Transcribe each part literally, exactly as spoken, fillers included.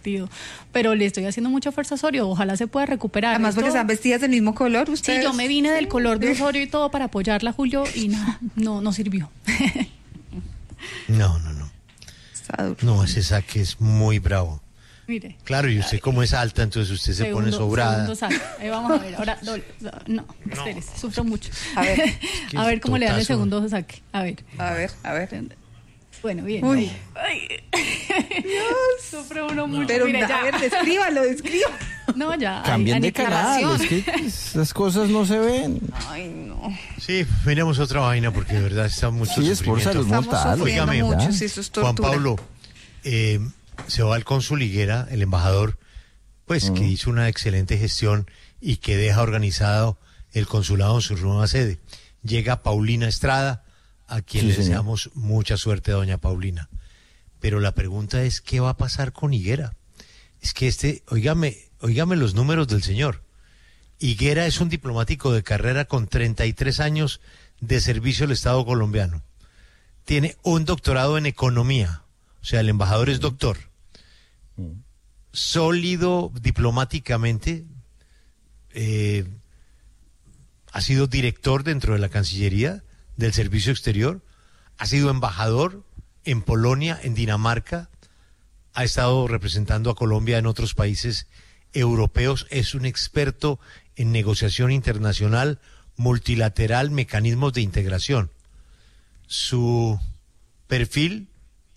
partido. Pero le estoy haciendo mucha fuerza a Osorio, ojalá se pueda recuperar. Además Esto, porque están vestidas del mismo color ustedes. Sí, yo me vine del color de Osorio y todo para apoyarla, Julio, y nada, no, no sirvió. No, no, no. No, ese saque es muy bravo. Mire. Claro, y usted como es alta, entonces usted se segundo, pone sobrada. Segundo saque. Ahí vamos a ver, ahora doble. No, espérese, no. Sufro mucho. A ver, es a ver cómo totazo. Le dan el segundo saque. A ver. A ver, a ver. Bueno, bien. Uy. Ay. Dios. Sufre uno mucho. Pero mire, ya. a ver, descríbalo, descríbalo. No, ya. Cambien de canal, es que esas cosas no se ven. Ay, no. Sí, miremos otra vaina porque de verdad está mucho sí, sufrimiento. Sí, es por salud mental. Oígame, mucho, sí, eso es tortura. Juan Pablo, eh, se va al cónsul Higuera, el embajador, pues uh-huh. que hizo una excelente gestión y que deja organizado el consulado en su nueva sede. Llega Paulina Estrada, a quien sí, le deseamos señor. mucha suerte, doña Paulina. Pero la pregunta es, ¿qué va a pasar con Higuera? Es que este, oígame, oígame los números del señor. Higuera es un diplomático de carrera con treinta y tres años de servicio al Estado colombiano. Tiene un doctorado en economía, o sea, el embajador es doctor. Sólido diplomáticamente, eh, ha sido director dentro de la Cancillería del Servicio Exterior, ha sido embajador en Polonia, en Dinamarca, ha estado representando a Colombia en otros países europeos, es un experto en negociación internacional, multilateral, mecanismos de integración. Su perfil,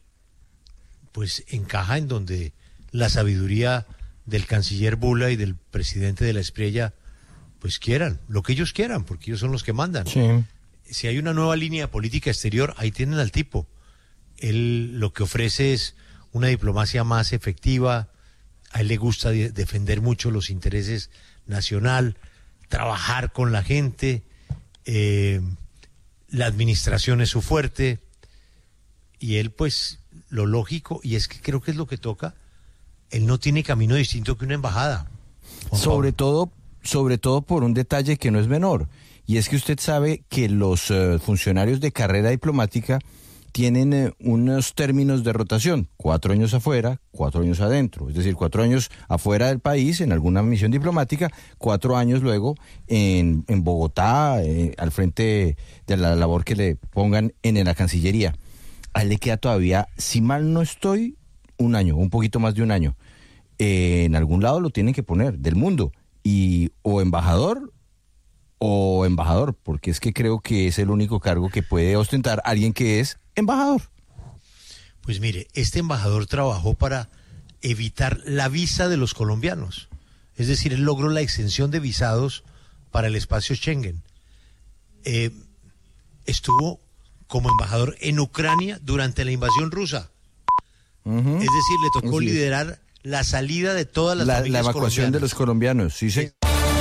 pues, encaja en donde la sabiduría del canciller Bula y del presidente de la Espriella, pues quieran, lo que ellos quieran, porque ellos son los que mandan. Sí. Si hay una nueva línea política exterior, ahí tienen al tipo. Él lo que ofrece es una diplomacia más efectiva, a él le gusta de- defender mucho los intereses nacional, trabajar con la gente, eh, la administración es su fuerte, y él pues lo lógico, y es que creo que es lo que toca, él no tiene camino distinto que una embajada. Juan Sobre Pablo. todo, sobre todo por un detalle que no es menor, y es que usted sabe que los uh, funcionarios de carrera diplomática tienen eh, unos términos de rotación, cuatro años afuera, cuatro años adentro, es decir, cuatro años afuera del país en alguna misión diplomática, cuatro años luego en, en Bogotá, eh, al frente de la labor que le pongan en la Cancillería. A él le queda todavía, si mal no estoy, un año, un poquito más de un año. Eh, en algún lado lo tienen que poner, del mundo, y o embajador o embajador, porque es que creo que es el único cargo que puede ostentar alguien que es embajador. Pues mire, este embajador trabajó para evitar la visa de los colombianos. Es decir, él logró la exención de visados para el espacio Schengen. Eh, estuvo como embajador en Ucrania durante la invasión rusa. Uh-huh. Es decir, le tocó Así es. liderar la salida de todas las La, la familias evacuación de los colombianos, sí, sí.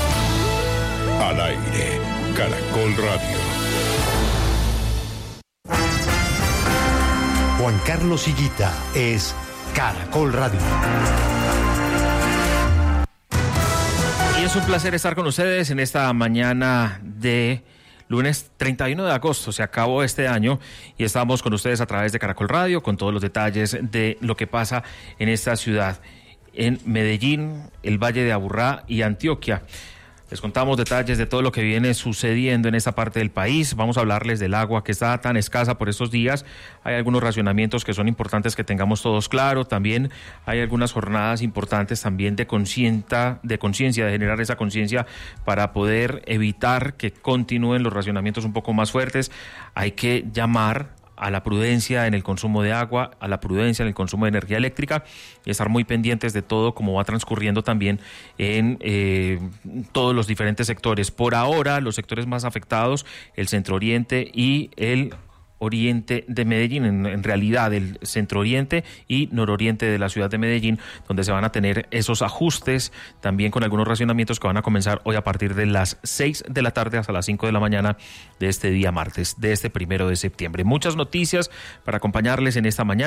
Al aire, Caracol Radio. Juan Carlos Higuita es Caracol Radio. Y es un placer estar con ustedes en esta mañana de lunes treinta y uno de agosto. Se acabó este año y estamos con ustedes a través de Caracol Radio con todos los detalles de lo que pasa en esta ciudad, en Medellín, el Valle de Aburrá y Antioquia. Les contamos detalles de todo lo que viene sucediendo en esta parte del país. Vamos a hablarles del agua que está tan escasa por estos días. Hay algunos racionamientos que son importantes que tengamos todos claro. También hay algunas jornadas importantes también de conciencia, de conciencia, de generar esa conciencia para poder evitar que continúen los racionamientos un poco más fuertes. Hay que llamar a la prudencia en el consumo de agua, a la prudencia en el consumo de energía eléctrica y estar muy pendientes de todo como va transcurriendo también en eh, todos los diferentes sectores. Por ahora, los sectores más afectados, el Centro Oriente y el Oriente de Medellín, en, en realidad el Centro Oriente y Nororiente de la ciudad de Medellín, donde se van a tener esos ajustes, también con algunos racionamientos que van a comenzar hoy a partir de las seis de la tarde hasta las cinco de la mañana de este día martes, de este primero de septiembre. Muchas noticias para acompañarles en esta mañana.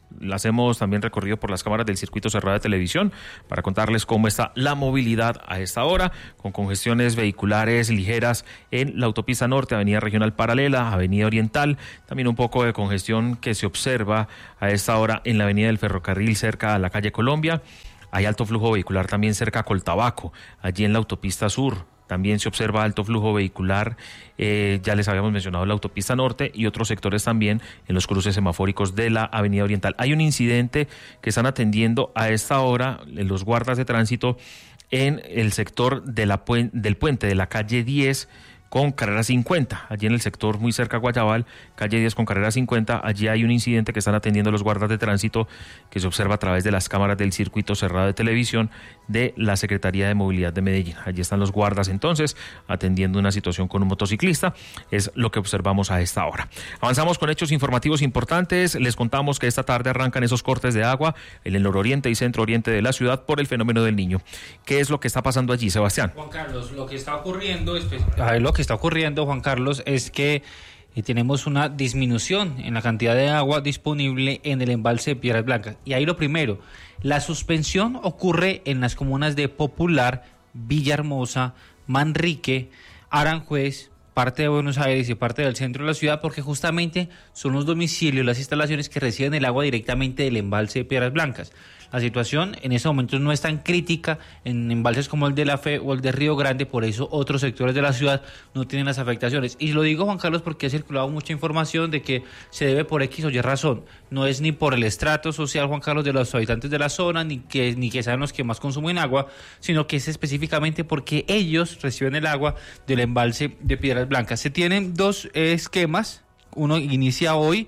hacemos también recorrido por las cámaras del circuito cerrado de televisión para contarles cómo está la movilidad a esta hora, con congestiones vehiculares ligeras en la autopista norte, avenida regional paralela, avenida oriental, también un poco de congestión que se observa a esta hora en la avenida del Ferrocarril cerca a la calle Colombia. Hay alto flujo vehicular también cerca a Coltabaco, allí en la autopista sur. También se observa alto flujo vehicular, eh, ya les habíamos mencionado la autopista norte y otros sectores también en los cruces semafóricos de la avenida oriental. Hay un incidente que están atendiendo a esta hora los guardas de tránsito en el sector de la puen- del puente de la calle diez con carrera cincuenta, allí en el sector muy cerca a Guayabal, calle diez con carrera cincuenta, allí hay un incidente que están atendiendo los guardas de tránsito que se observa a través de las cámaras del circuito cerrado de televisión de la Secretaría de Movilidad de Medellín. Allí están los guardas entonces atendiendo una situación con un motociclista, es lo que observamos a esta hora. Avanzamos con hechos informativos importantes, les contamos que esta tarde arrancan esos cortes de agua en el nororiente y centro oriente de la ciudad por el fenómeno del Niño. ¿Qué es lo que está pasando allí, Sebastián? Juan Carlos, lo que está ocurriendo, a ver, lo que está ocurriendo, Juan Carlos, es que eh, tenemos una disminución en la cantidad de agua disponible en el embalse de Piedras Blancas. Y ahí lo primero, la suspensión ocurre en las comunas de Popular, Villahermosa, Manrique, Aranjuez, parte de Buenos Aires y parte del centro de la ciudad, porque justamente son los domicilios, las instalaciones que reciben el agua directamente del embalse de Piedras Blancas. La situación en ese momento no es tan crítica en embalses como el de La Fe o el de Río Grande, por eso otros sectores de la ciudad no tienen las afectaciones. Y lo digo, Juan Carlos, porque ha circulado mucha información de que se debe por X o Y razón. No es ni por el estrato social, Juan Carlos, de los habitantes de la zona, ni que, ni que sean los que más consumen agua, sino que es específicamente porque ellos reciben el agua del embalse de Piedras Blancas. Se tienen dos eh, esquemas, uno inicia hoy,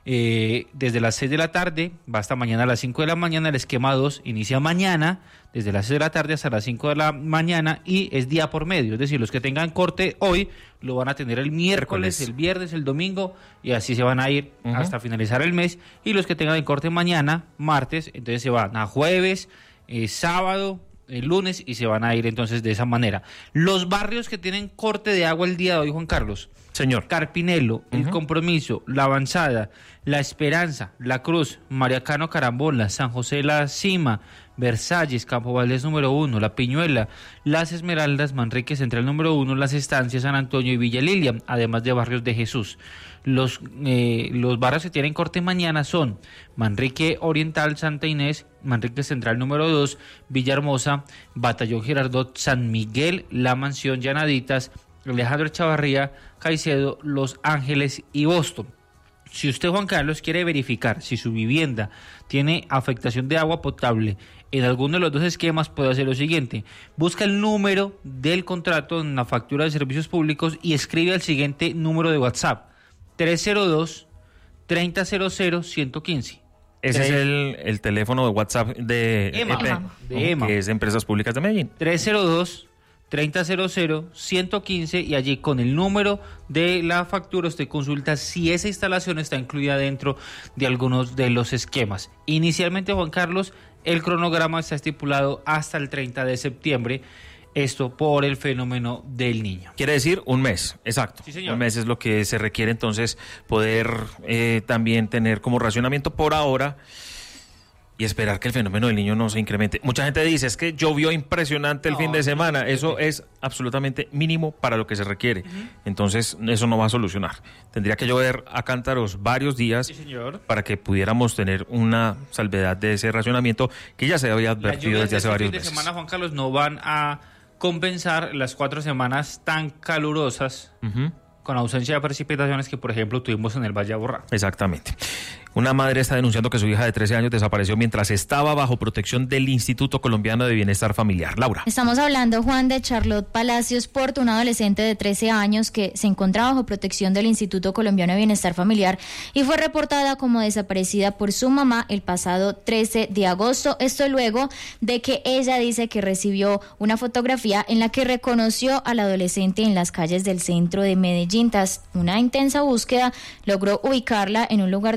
Eh, desde las seis de la tarde, va hasta mañana a las cinco de la mañana. El esquema dos inicia mañana, desde las seis de la tarde hasta las cinco de la mañana, y es día por medio, es decir, los que tengan corte hoy lo van a tener el miércoles, el viernes, el domingo, y así se van a ir uh-huh. hasta finalizar el mes, y los que tengan el corte mañana, martes, entonces se van a jueves, eh, sábado, el lunes, y se van a ir entonces de esa manera. Los barrios que tienen corte de agua el día de hoy, Juan Carlos. Señor. Carpinelo, uh-huh. El Compromiso, La Avanzada, La Esperanza, La Cruz, Mariacano Carambola, San José La Cima, Versalles, Campo Valdés número uno, La Piñuela, Las Esmeraldas, Manrique Central número uno, Las Estancias, San Antonio y Villa Lilia, además de barrios de Jesús. Los, eh, los barrios que tienen corte mañana son Manrique Oriental, Santa Inés, Manrique Central número dos, Villahermosa, Batallón Girardot, San Miguel, La Mansión, Llanaditas, Alejandro Chavarría, Caicedo, Los Ángeles y Boston. Si usted, Juan Carlos, quiere verificar si su vivienda tiene afectación de agua potable en alguno de los dos esquemas, puede hacer lo siguiente: busca el número del contrato en la factura de servicios públicos y escribe al siguiente número de WhatsApp: tres cero dos, tres cero cero, uno uno cinco. Ese es el, el teléfono de WhatsApp de EMA, E P, EMA, de EMA, que es Empresas Públicas de Medellín. tres cero dos, tres cero cero, uno uno cinco, y allí con el número de la factura usted consulta si esa instalación está incluida dentro de algunos de los esquemas. Inicialmente, Juan Carlos, el cronograma está estipulado hasta el treinta de septiembre, esto por el fenómeno del Niño. Quiere decir un mes, exacto. Sí, señor. Un mes es lo que se requiere, entonces poder eh, también tener como racionamiento por ahora y esperar que el fenómeno del Niño no se incremente. Mucha gente dice, es que llovió impresionante el no, fin de semana. No, eso es absolutamente mínimo para lo que se requiere. Uh-huh. Entonces, eso no va a solucionar. Tendría que llover a cántaros varios días, sí, señor, para que pudiéramos tener una salvedad de ese racionamiento que ya se había advertido desde hace varios meses. Las lluvias de semana, Juan Carlos, no van a compensar las cuatro semanas tan calurosas, uh-huh, con ausencia de precipitaciones que, por ejemplo, tuvimos en el Valle Aburrá. Exactamente. Una madre está denunciando que su hija de trece años desapareció mientras estaba bajo protección del Instituto Colombiano de Bienestar Familiar. Laura. Estamos hablando, Juan, de Charlotte Palacios Porto, una adolescente de trece años que se encontraba bajo protección del Instituto Colombiano de Bienestar Familiar y fue reportada como desaparecida por su mamá el pasado trece de agosto. Esto luego de que ella dice que recibió una fotografía en la que reconoció al adolescente en las calles del centro de Medellín. Tras una intensa búsqueda, logró ubicarla en un lugar donde presuntamente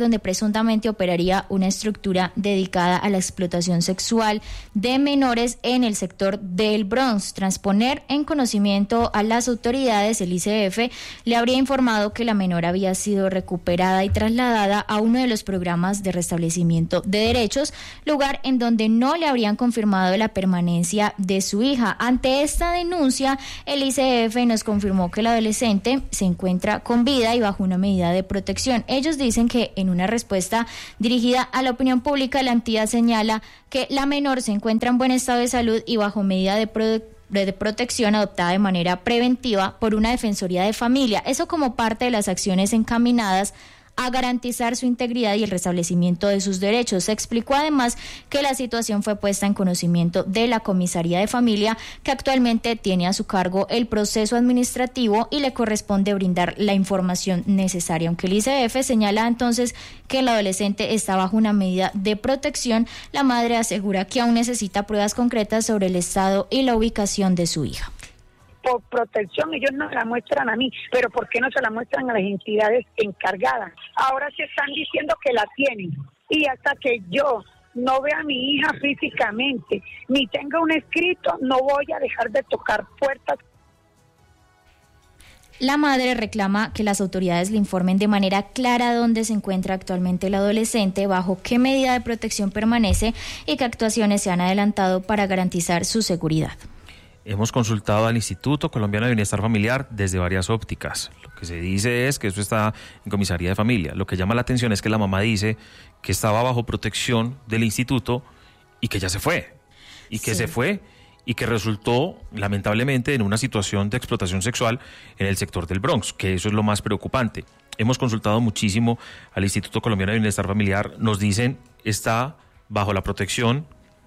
presuntamente operaría una estructura dedicada a la explotación sexual de menores en el sector del Bronx. Tras poner en conocimiento a las autoridades, el I C F le habría informado que la menor había sido recuperada y trasladada a uno de los programas de restablecimiento de derechos, lugar en donde no le habrían confirmado la permanencia de su hija. Ante esta denuncia, el I C F nos confirmó que la adolescente se encuentra con vida y bajo una medida de protección. Ellos dicen que en una respuesta dirigida a la opinión pública, la entidad señala que la menor se encuentra en buen estado de salud y bajo medida de protección de protección adoptada de manera preventiva por una defensoría de familia. Eso como parte de las acciones encaminadas a garantizar su integridad y el restablecimiento de sus derechos. Se explicó además que la situación fue puesta en conocimiento de la Comisaría de Familia, que actualmente tiene a su cargo el proceso administrativo y le corresponde brindar la información necesaria. Aunque el I C F señala entonces que el adolescente está bajo una medida de protección, la madre asegura que aún necesita pruebas concretas sobre el estado y la ubicación de su hija. Por protección ellos no la muestran a mí, pero ¿por qué no se la muestran a las entidades encargadas? Ahora se están diciendo que la tienen, y hasta que yo no vea a mi hija físicamente, ni tenga un escrito, no voy a dejar de tocar puertas. La madre reclama que las autoridades le informen de manera clara dónde se encuentra actualmente el adolescente, bajo qué medida de protección permanece y qué actuaciones se han adelantado para garantizar su seguridad. Hemos consultado al Instituto Colombiano de Bienestar Familiar desde varias ópticas. Lo que se dice es que eso está en comisaría de familia. Lo que llama la atención es que la mamá dice que estaba bajo protección del instituto y que ya se fue. Y que sí. se fue y que resultó, lamentablemente, en una situación de explotación sexual en el sector del Bronx, que eso es lo más preocupante. Hemos consultado muchísimo al Instituto Colombiano de Bienestar Familiar. Nos dicen, está bajo la protección,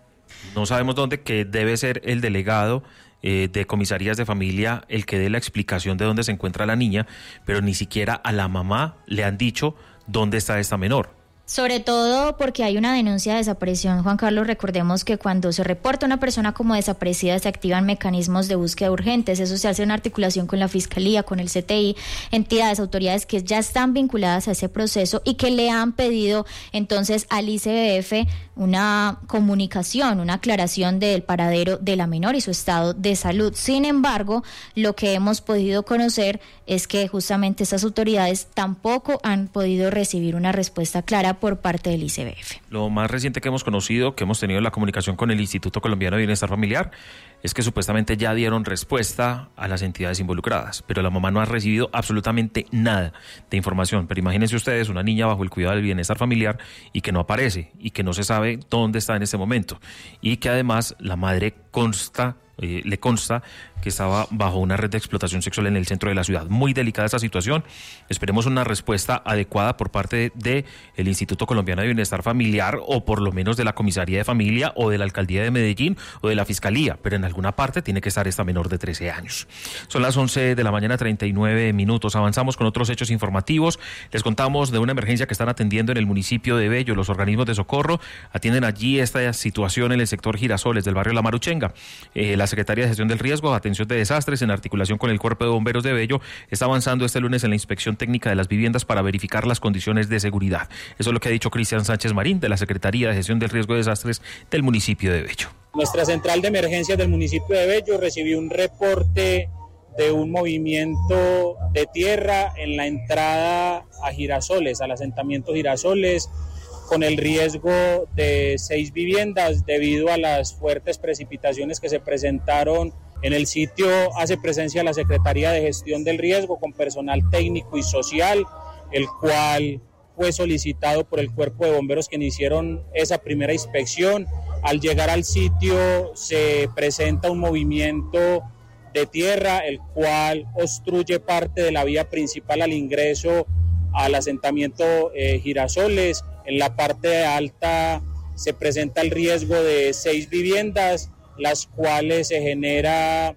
no sabemos dónde, que debe ser el delegado eh, de comisarías de familia el que dé la explicación de dónde se encuentra la niña, pero ni siquiera a la mamá le han dicho dónde está esta menor. Sobre todo porque hay una denuncia de desaparición, Juan Carlos. Recordemos que cuando se reporta una persona como desaparecida se activan mecanismos de búsqueda urgentes. Eso se hace en articulación con la Fiscalía, con el C T I, entidades, autoridades que ya están vinculadas a ese proceso y que le han pedido entonces al I C B F una comunicación, una aclaración del paradero de la menor y su estado de salud. Sin embargo, lo que hemos podido conocer es que justamente esas autoridades tampoco han podido recibir una respuesta clara por parte del I C B F. Lo más reciente que hemos conocido, que hemos tenido la comunicación con el Instituto Colombiano de Bienestar Familiar, es que supuestamente ya dieron respuesta a las entidades involucradas, pero la mamá no ha recibido absolutamente nada de información. Pero imagínense ustedes una niña bajo el cuidado del bienestar familiar y que no aparece y que no se sabe dónde está en este momento, y que además la madre consta, eh, le consta que estaba bajo una red de explotación sexual en el centro de la ciudad. Muy delicada esta situación. Esperemos una respuesta adecuada por parte de el Instituto Colombiano de Bienestar Familiar, o por lo menos de la Comisaría de Familia, o de la Alcaldía de Medellín, o de la Fiscalía, pero en alguna parte tiene que estar esta menor de trece años. Son las once de la mañana, treinta y nueve minutos. Avanzamos con otros hechos informativos. Les contamos de una emergencia que están atendiendo en el municipio de Bello. Los organismos de socorro atienden allí esta situación en el sector Girasoles del barrio La Maruchenga. Eh, la Secretaría de Gestión del Riesgo, Atención de Desastres, en articulación con el Cuerpo de Bomberos de Bello, está avanzando este lunes en la inspección técnica de las viviendas para verificar las condiciones de seguridad. Eso es lo que ha dicho Cristian Sánchez Marín, de la Secretaría de Gestión del Riesgo de Desastres del municipio de Bello. Nuestra central de emergencias del municipio de Bello recibió un reporte de un movimiento de tierra en la entrada a Girasoles, al asentamiento Girasoles, con el riesgo de seis viviendas debido a las fuertes precipitaciones que se presentaron en el sitio. Hace presencia la Secretaría de Gestión del Riesgo con personal técnico y social, el cual fue solicitado por el Cuerpo de Bomberos, que hicieron esa primera inspección. Al llegar al sitio se presenta un movimiento de tierra, el cual obstruye parte de la vía principal al ingreso al asentamiento eh, Girasoles. En la parte alta se presenta el riesgo de seis viviendas, las cuales se genera,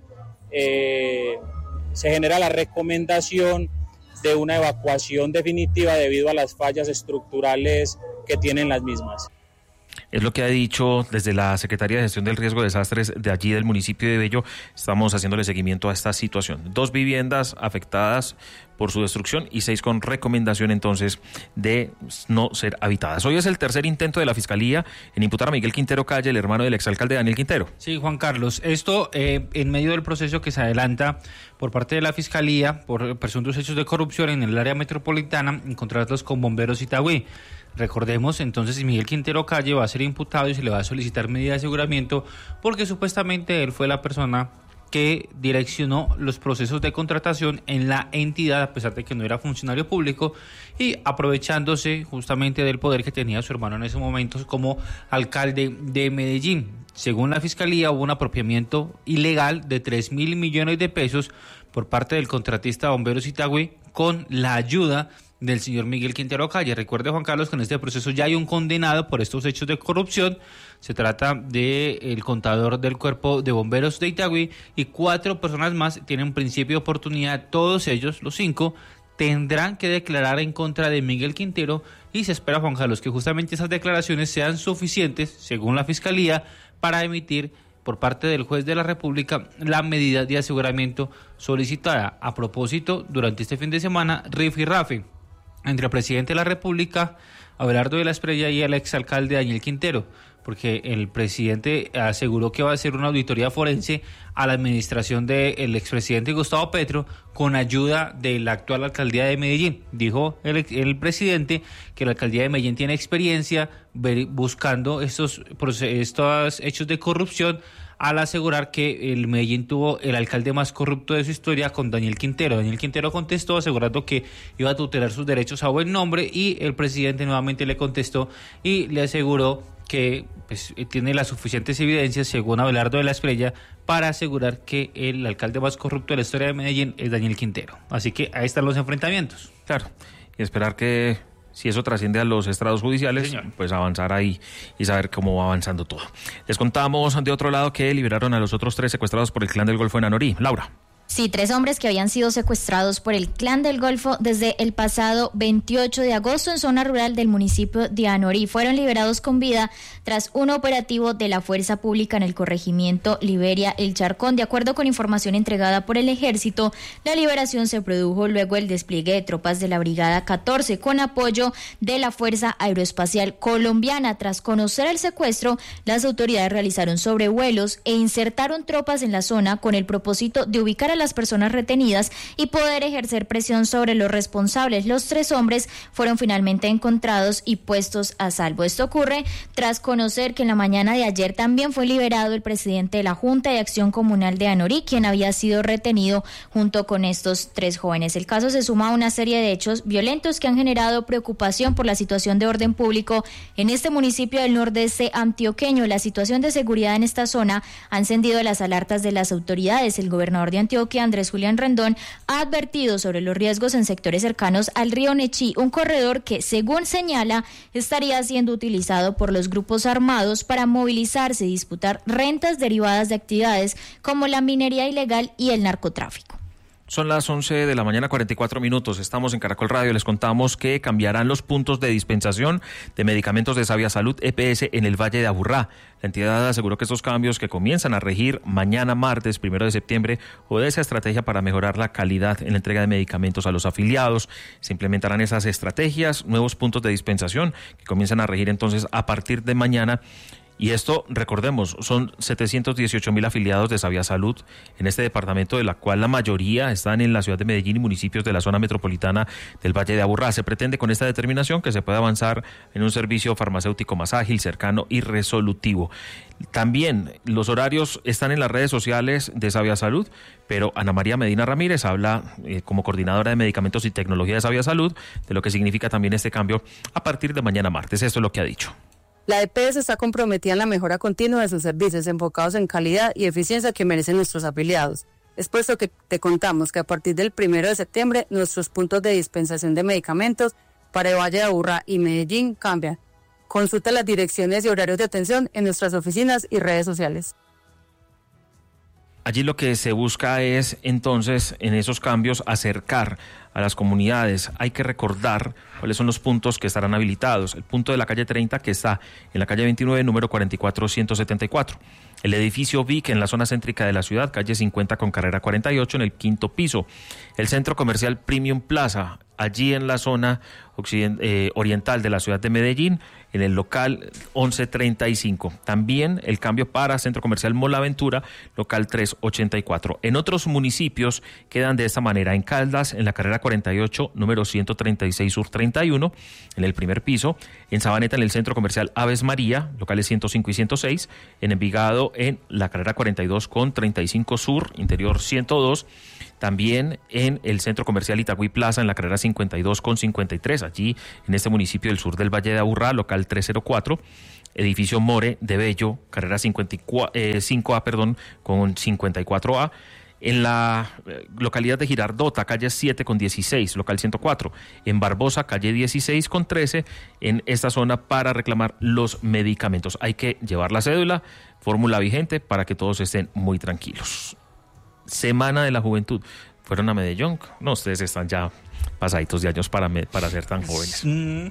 eh, se genera la recomendación de una evacuación definitiva debido a las fallas estructurales que tienen las mismas. Es lo que ha dicho desde la Secretaría de Gestión del Riesgo de Desastres de allí del municipio de Bello. Estamos haciéndole seguimiento a esta situación. Dos viviendas afectadas por su destrucción y seis con recomendación entonces de no ser habitadas. Hoy es el tercer intento de la Fiscalía en imputar a Miguel Quintero Calle, el hermano del exalcalde Daniel Quintero. Sí, Juan Carlos, esto eh, en medio del proceso que se adelanta por parte de la Fiscalía por presuntos hechos de corrupción en el área metropolitana en contratos con Bomberos Itagüí. Recordemos entonces que Miguel Quintero Calle va a ser imputado y se le va a solicitar medida de aseguramiento porque supuestamente él fue la persona que direccionó los procesos de contratación en la entidad a pesar de que no era funcionario público y aprovechándose justamente del poder que tenía su hermano en esos momentos como alcalde de Medellín. Según la Fiscalía hubo un apropiamiento ilegal de tres mil millones de pesos por parte del contratista Bomberos Itagüí con la ayuda del señor Miguel Quintero Calle. Recuerde, Juan Carlos, que en este proceso ya hay un condenado por estos hechos de corrupción. Se trata de el contador del Cuerpo de Bomberos de Itagüí y cuatro personas más tienen principio de oportunidad. Todos ellos, los cinco, tendrán que declarar en contra de Miguel Quintero y se espera, Juan Carlos, que justamente esas declaraciones sean suficientes, según la Fiscalía, para emitir por parte del juez de la República la medida de aseguramiento solicitada. A propósito, durante este fin de semana, rifirrafe entre el presidente de la República, Abelardo de la Espriella, y el exalcalde Daniel Quintero, porque el presidente aseguró que va a hacer una auditoría forense a la administración del expresidente Gustavo Petro con ayuda de la actual alcaldía de Medellín. Dijo el, el presidente que la alcaldía de Medellín tiene experiencia buscando estos, estos hechos de corrupción, al asegurar que el Medellín tuvo el alcalde más corrupto de su historia con Daniel Quintero. Daniel Quintero contestó asegurando que iba a tutelar sus derechos a buen nombre y el presidente nuevamente le contestó y le aseguró que pues, tiene las suficientes evidencias, según Abelardo de la Espriella, para asegurar que el alcalde más corrupto de la historia de Medellín es Daniel Quintero. Así que ahí están los enfrentamientos. Claro, y esperar que si eso trasciende a los estrados judiciales, sí, pues avanzar ahí y saber cómo va avanzando todo. Les contamos de otro lado que liberaron a los otros tres secuestrados por el Clan del Golfo en Anorí. Laura. Sí, tres hombres que habían sido secuestrados por el Clan del Golfo desde el pasado veintiocho de agosto en zona rural del municipio de Anorí fueron liberados con vida tras un operativo de la Fuerza Pública en el corregimiento Liberia El Charcón. De acuerdo con información entregada por el Ejército, la liberación se produjo luego del despliegue de tropas de la Brigada catorce con apoyo de la Fuerza Aeroespacial Colombiana. Tras conocer el secuestro, las autoridades realizaron sobrevuelos e insertaron tropas en la zona con el propósito de ubicar a las personas retenidas y poder ejercer presión sobre los responsables. Los tres hombres fueron finalmente encontrados y puestos a salvo. Esto ocurre tras conocer que en la mañana de ayer también fue liberado el presidente de la Junta de Acción Comunal de Anorí, quien había sido retenido junto con estos tres jóvenes. El caso se suma a una serie de hechos violentos que han generado preocupación por la situación de orden público en este municipio del nordeste antioqueño. La situación de seguridad en esta zona ha encendido las alertas de las autoridades. El gobernador de Antioquia, Andrés Julián Rendón, ha advertido sobre los riesgos en sectores cercanos al río Nechí, un corredor que, según señala, estaría siendo utilizado por los grupos armados para movilizarse y disputar rentas derivadas de actividades como la minería ilegal y el narcotráfico. Son las once de la mañana, cuarenta y cuatro minutos. Estamos en Caracol Radio. Les contamos que cambiarán los puntos de dispensación de medicamentos de Sabia Salud E P S en el Valle de Aburrá. La entidad aseguró que estos cambios que comienzan a regir mañana martes, primero de septiembre, obedece a estrategia para mejorar la calidad en la entrega de medicamentos a los afiliados. Se implementarán esas estrategias, nuevos puntos de dispensación que comienzan a regir entonces a partir de mañana. Y esto, recordemos, son setecientos dieciocho mil afiliados de Sabia Salud en este departamento, de la cual la mayoría están en la ciudad de Medellín y municipios de la zona metropolitana del Valle de Aburrá. Se pretende con esta determinación que se pueda avanzar en un servicio farmacéutico más ágil, cercano y resolutivo. También los horarios están en las redes sociales de Sabia Salud, pero Ana María Medina Ramírez habla eh, como coordinadora de medicamentos y tecnología de Sabia Salud de lo que significa también este cambio a partir de mañana martes. Esto es lo que ha dicho. La E P S está comprometida en la mejora continua de sus servicios enfocados en calidad y eficiencia que merecen nuestros afiliados. Es por eso que te contamos que a partir del primero de septiembre nuestros puntos de dispensación de medicamentos para el Valle de Aburrá y Medellín cambian. Consulta las direcciones y horarios de atención en nuestras oficinas y redes sociales. Allí lo que se busca es entonces en esos cambios acercar a las comunidades. Hay que recordar, ¿Cuáles son los puntos que estarán habilitados? El punto de la calle treinta, que está en la calle veintinueve, número cuarenta y cuatro ciento setenta y cuatro. El edificio Vic en la zona céntrica de la ciudad, calle cincuenta con carrera cuarenta y ocho, en el quinto piso. El centro comercial Premium Plaza, allí en la zona occident- eh, oriental de la ciudad de Medellín, en el local once treinta y cinco. También el cambio para Centro Comercial Molaventura, local trescientos ochenta y cuatro. En otros municipios quedan de esta manera: en Caldas, en la carrera cuarenta y ocho, número ciento treinta y seis sur treinta y uno, en el primer piso. En Sabaneta, en el Centro Comercial Aves María, locales ciento cinco y ciento seis. En Envigado, en la carrera cuarenta y dos con treinta y cinco sur, interior ciento dos. También en el Centro Comercial Itagüí Plaza, en la carrera cincuenta y dos con cincuenta y tres, allí en este municipio del sur del Valle de Aburrá, local trescientos cuatro. Edificio More de Bello, carrera cincuenta y cuatro, eh, cinco A, perdón, con cincuenta y cuatro A. En la eh, localidad de Girardota, calle siete con dieciséis, local ciento cuatro. En Barbosa, calle dieciséis con trece, en esta zona para reclamar los medicamentos. Hay que llevar la cédula, fórmula vigente, para que todos estén muy tranquilos. Semana de la Juventud. ¿Fueron a Medellín? No, ustedes están ya pasaditos de años para, me, para ser tan jóvenes. Mm,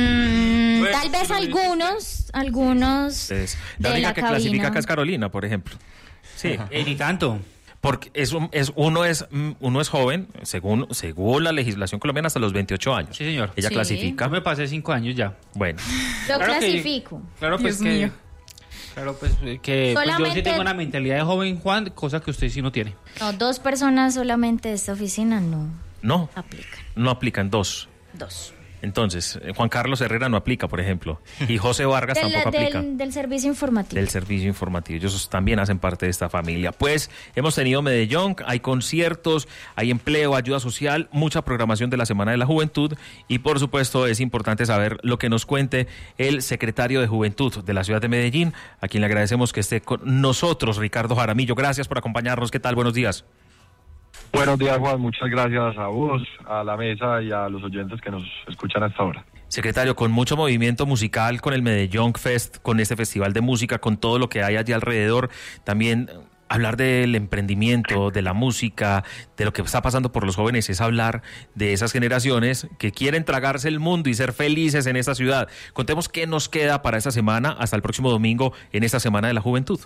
tal vez algunos, algunos Ustedes, la de única la que cabina. clasifica acá es Carolina, por ejemplo. Sí. Eh, ni tanto. Porque es, un- es, uno, es, mm, uno es joven, según, según la legislación colombiana, hasta los veintiocho años. Sí, señor. Ella Sí. clasifica. Yo me pasé cinco años ya. Bueno, Yo Claro que- clasifico. Claro, pues Dios que... mío. Claro, pues eh, que pues, yo sí Solamente- tengo una mentalidad de joven, Juan, cosa que usted sí no tiene. No, dos personas solamente de esta oficina no no, aplican. no aplican dos. Dos. Entonces, eh, Juan Carlos Herrera no aplica, por ejemplo. Y José Vargas Del, tampoco aplica. del, del servicio informativo. Del servicio informativo. Ellos también hacen parte de esta familia. Pues hemos tenido Medellín, hay conciertos, hay empleo, ayuda social, mucha programación de la Semana de la Juventud y por supuesto es importante saber lo que nos cuente el secretario de Juventud de la ciudad de Medellín, a quien le agradecemos que esté con nosotros, Ricardo Jaramillo. Gracias por acompañarnos. ¿Qué tal? Buenos días. Buenos días, Juan. Muchas gracias a vos, a la mesa y a los oyentes que nos escuchan hasta ahora. Secretario, con mucho movimiento musical, con el Medellín Fest, con este festival de música, con todo lo que hay allí alrededor, también eh, hablar del emprendimiento, de la música, de lo que está pasando por los jóvenes, es hablar de esas generaciones que quieren tragarse el mundo y ser felices en esta ciudad. Contemos qué nos queda para esta semana, hasta el próximo domingo, en esta Semana de la Juventud.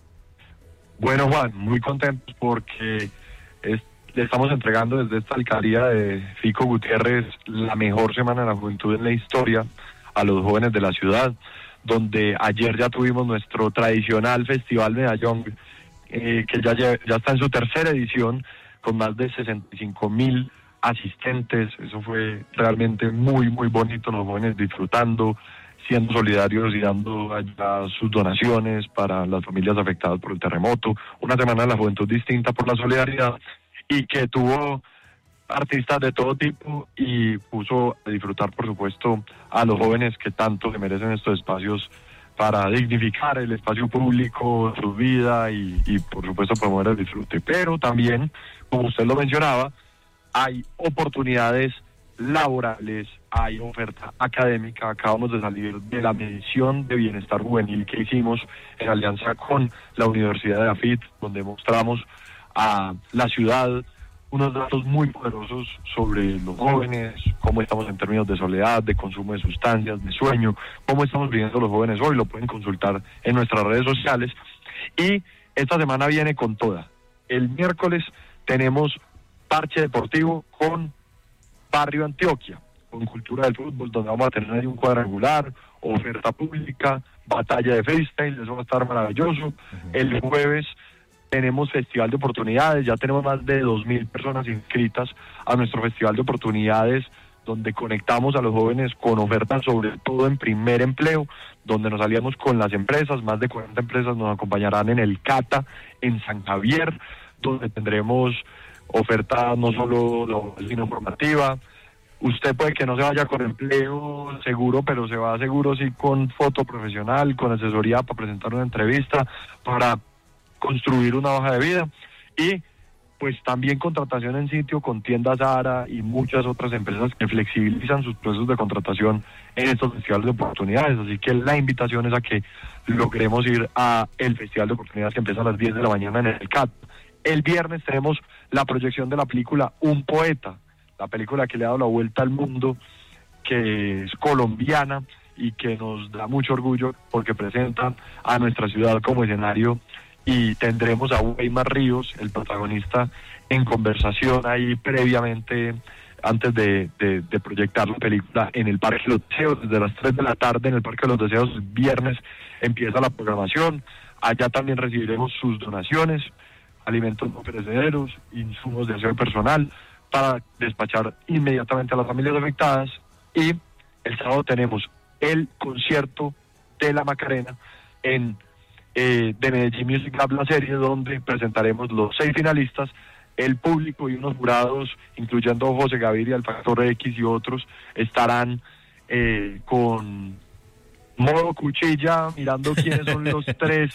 Bueno, Juan, muy contentos porque es- le estamos entregando desde esta alcaldía de Fico Gutiérrez la mejor Semana de la Juventud en la historia a los jóvenes de la ciudad, donde ayer ya tuvimos nuestro tradicional Festival Medellín, eh, que ya, lle- ya está en su tercera edición, con más de sesenta y cinco mil asistentes. Eso fue realmente muy, muy bonito, los jóvenes disfrutando, siendo solidarios y dando allá sus donaciones para las familias afectadas por el terremoto. Una Semana de la Juventud distinta por la solidaridad y que tuvo artistas de todo tipo y puso a disfrutar, por supuesto, a los jóvenes que tanto se merecen estos espacios para dignificar el espacio público, su vida y, y por supuesto, promover el disfrute. Pero también, como usted lo mencionaba, hay oportunidades laborales, hay oferta académica. Acabamos de salir de la medición de bienestar juvenil que hicimos en alianza con la Universidad de AFIT, donde mostramos a la ciudad unos datos muy poderosos sobre los jóvenes, cómo estamos en términos de soledad, de consumo de sustancias, de sueño, cómo estamos viviendo los jóvenes hoy. Lo pueden consultar en nuestras redes sociales. Y esta semana viene con toda. El miércoles tenemos parche deportivo con Barrio Antioquia, con cultura del fútbol, donde vamos a tener ahí un cuadrangular, oferta pública, batalla de freestyle, eso va a estar maravilloso. El jueves tenemos Festival de Oportunidades, ya tenemos más de dos mil personas inscritas a nuestro Festival de Oportunidades, donde conectamos a los jóvenes con ofertas sobre todo en primer empleo, donde nos aliamos con las empresas, más de cuarenta empresas nos acompañarán en el Cata, en San Javier, donde tendremos oferta no solo laboral, sino formativa. Usted puede que no se vaya con empleo seguro, pero se va seguro sí con foto profesional, con asesoría para presentar una entrevista, para construir una hoja de vida y pues también contratación en sitio con tiendas Zara y muchas otras empresas que flexibilizan sus procesos de contratación en estos festivales de oportunidades. Así que la invitación es a que logremos ir a el Festival de Oportunidades que empieza a las diez de la mañana en el C A T. El viernes tenemos la proyección de la película Un Poeta, la película que le ha dado la vuelta al mundo, que es colombiana y que nos da mucho orgullo porque presentan a nuestra ciudad como escenario, y tendremos a Weimar Ríos, el protagonista, en conversación ahí previamente, antes de, de, de proyectar la película en el Parque de los Deseos, desde las tres de la tarde en el Parque de los Deseos, el viernes empieza la programación. Allá también recibiremos sus donaciones, alimentos no perecederos, insumos de aseo personal, para despachar inmediatamente a las familias afectadas. Y el sábado tenemos el concierto de la Macarena en eh, de Medellín Music Lab, la serie, donde presentaremos los seis finalistas, el público y unos jurados, incluyendo José Gaviria, el Factor X y otros, estarán eh, con modo cuchilla, mirando quiénes son los tres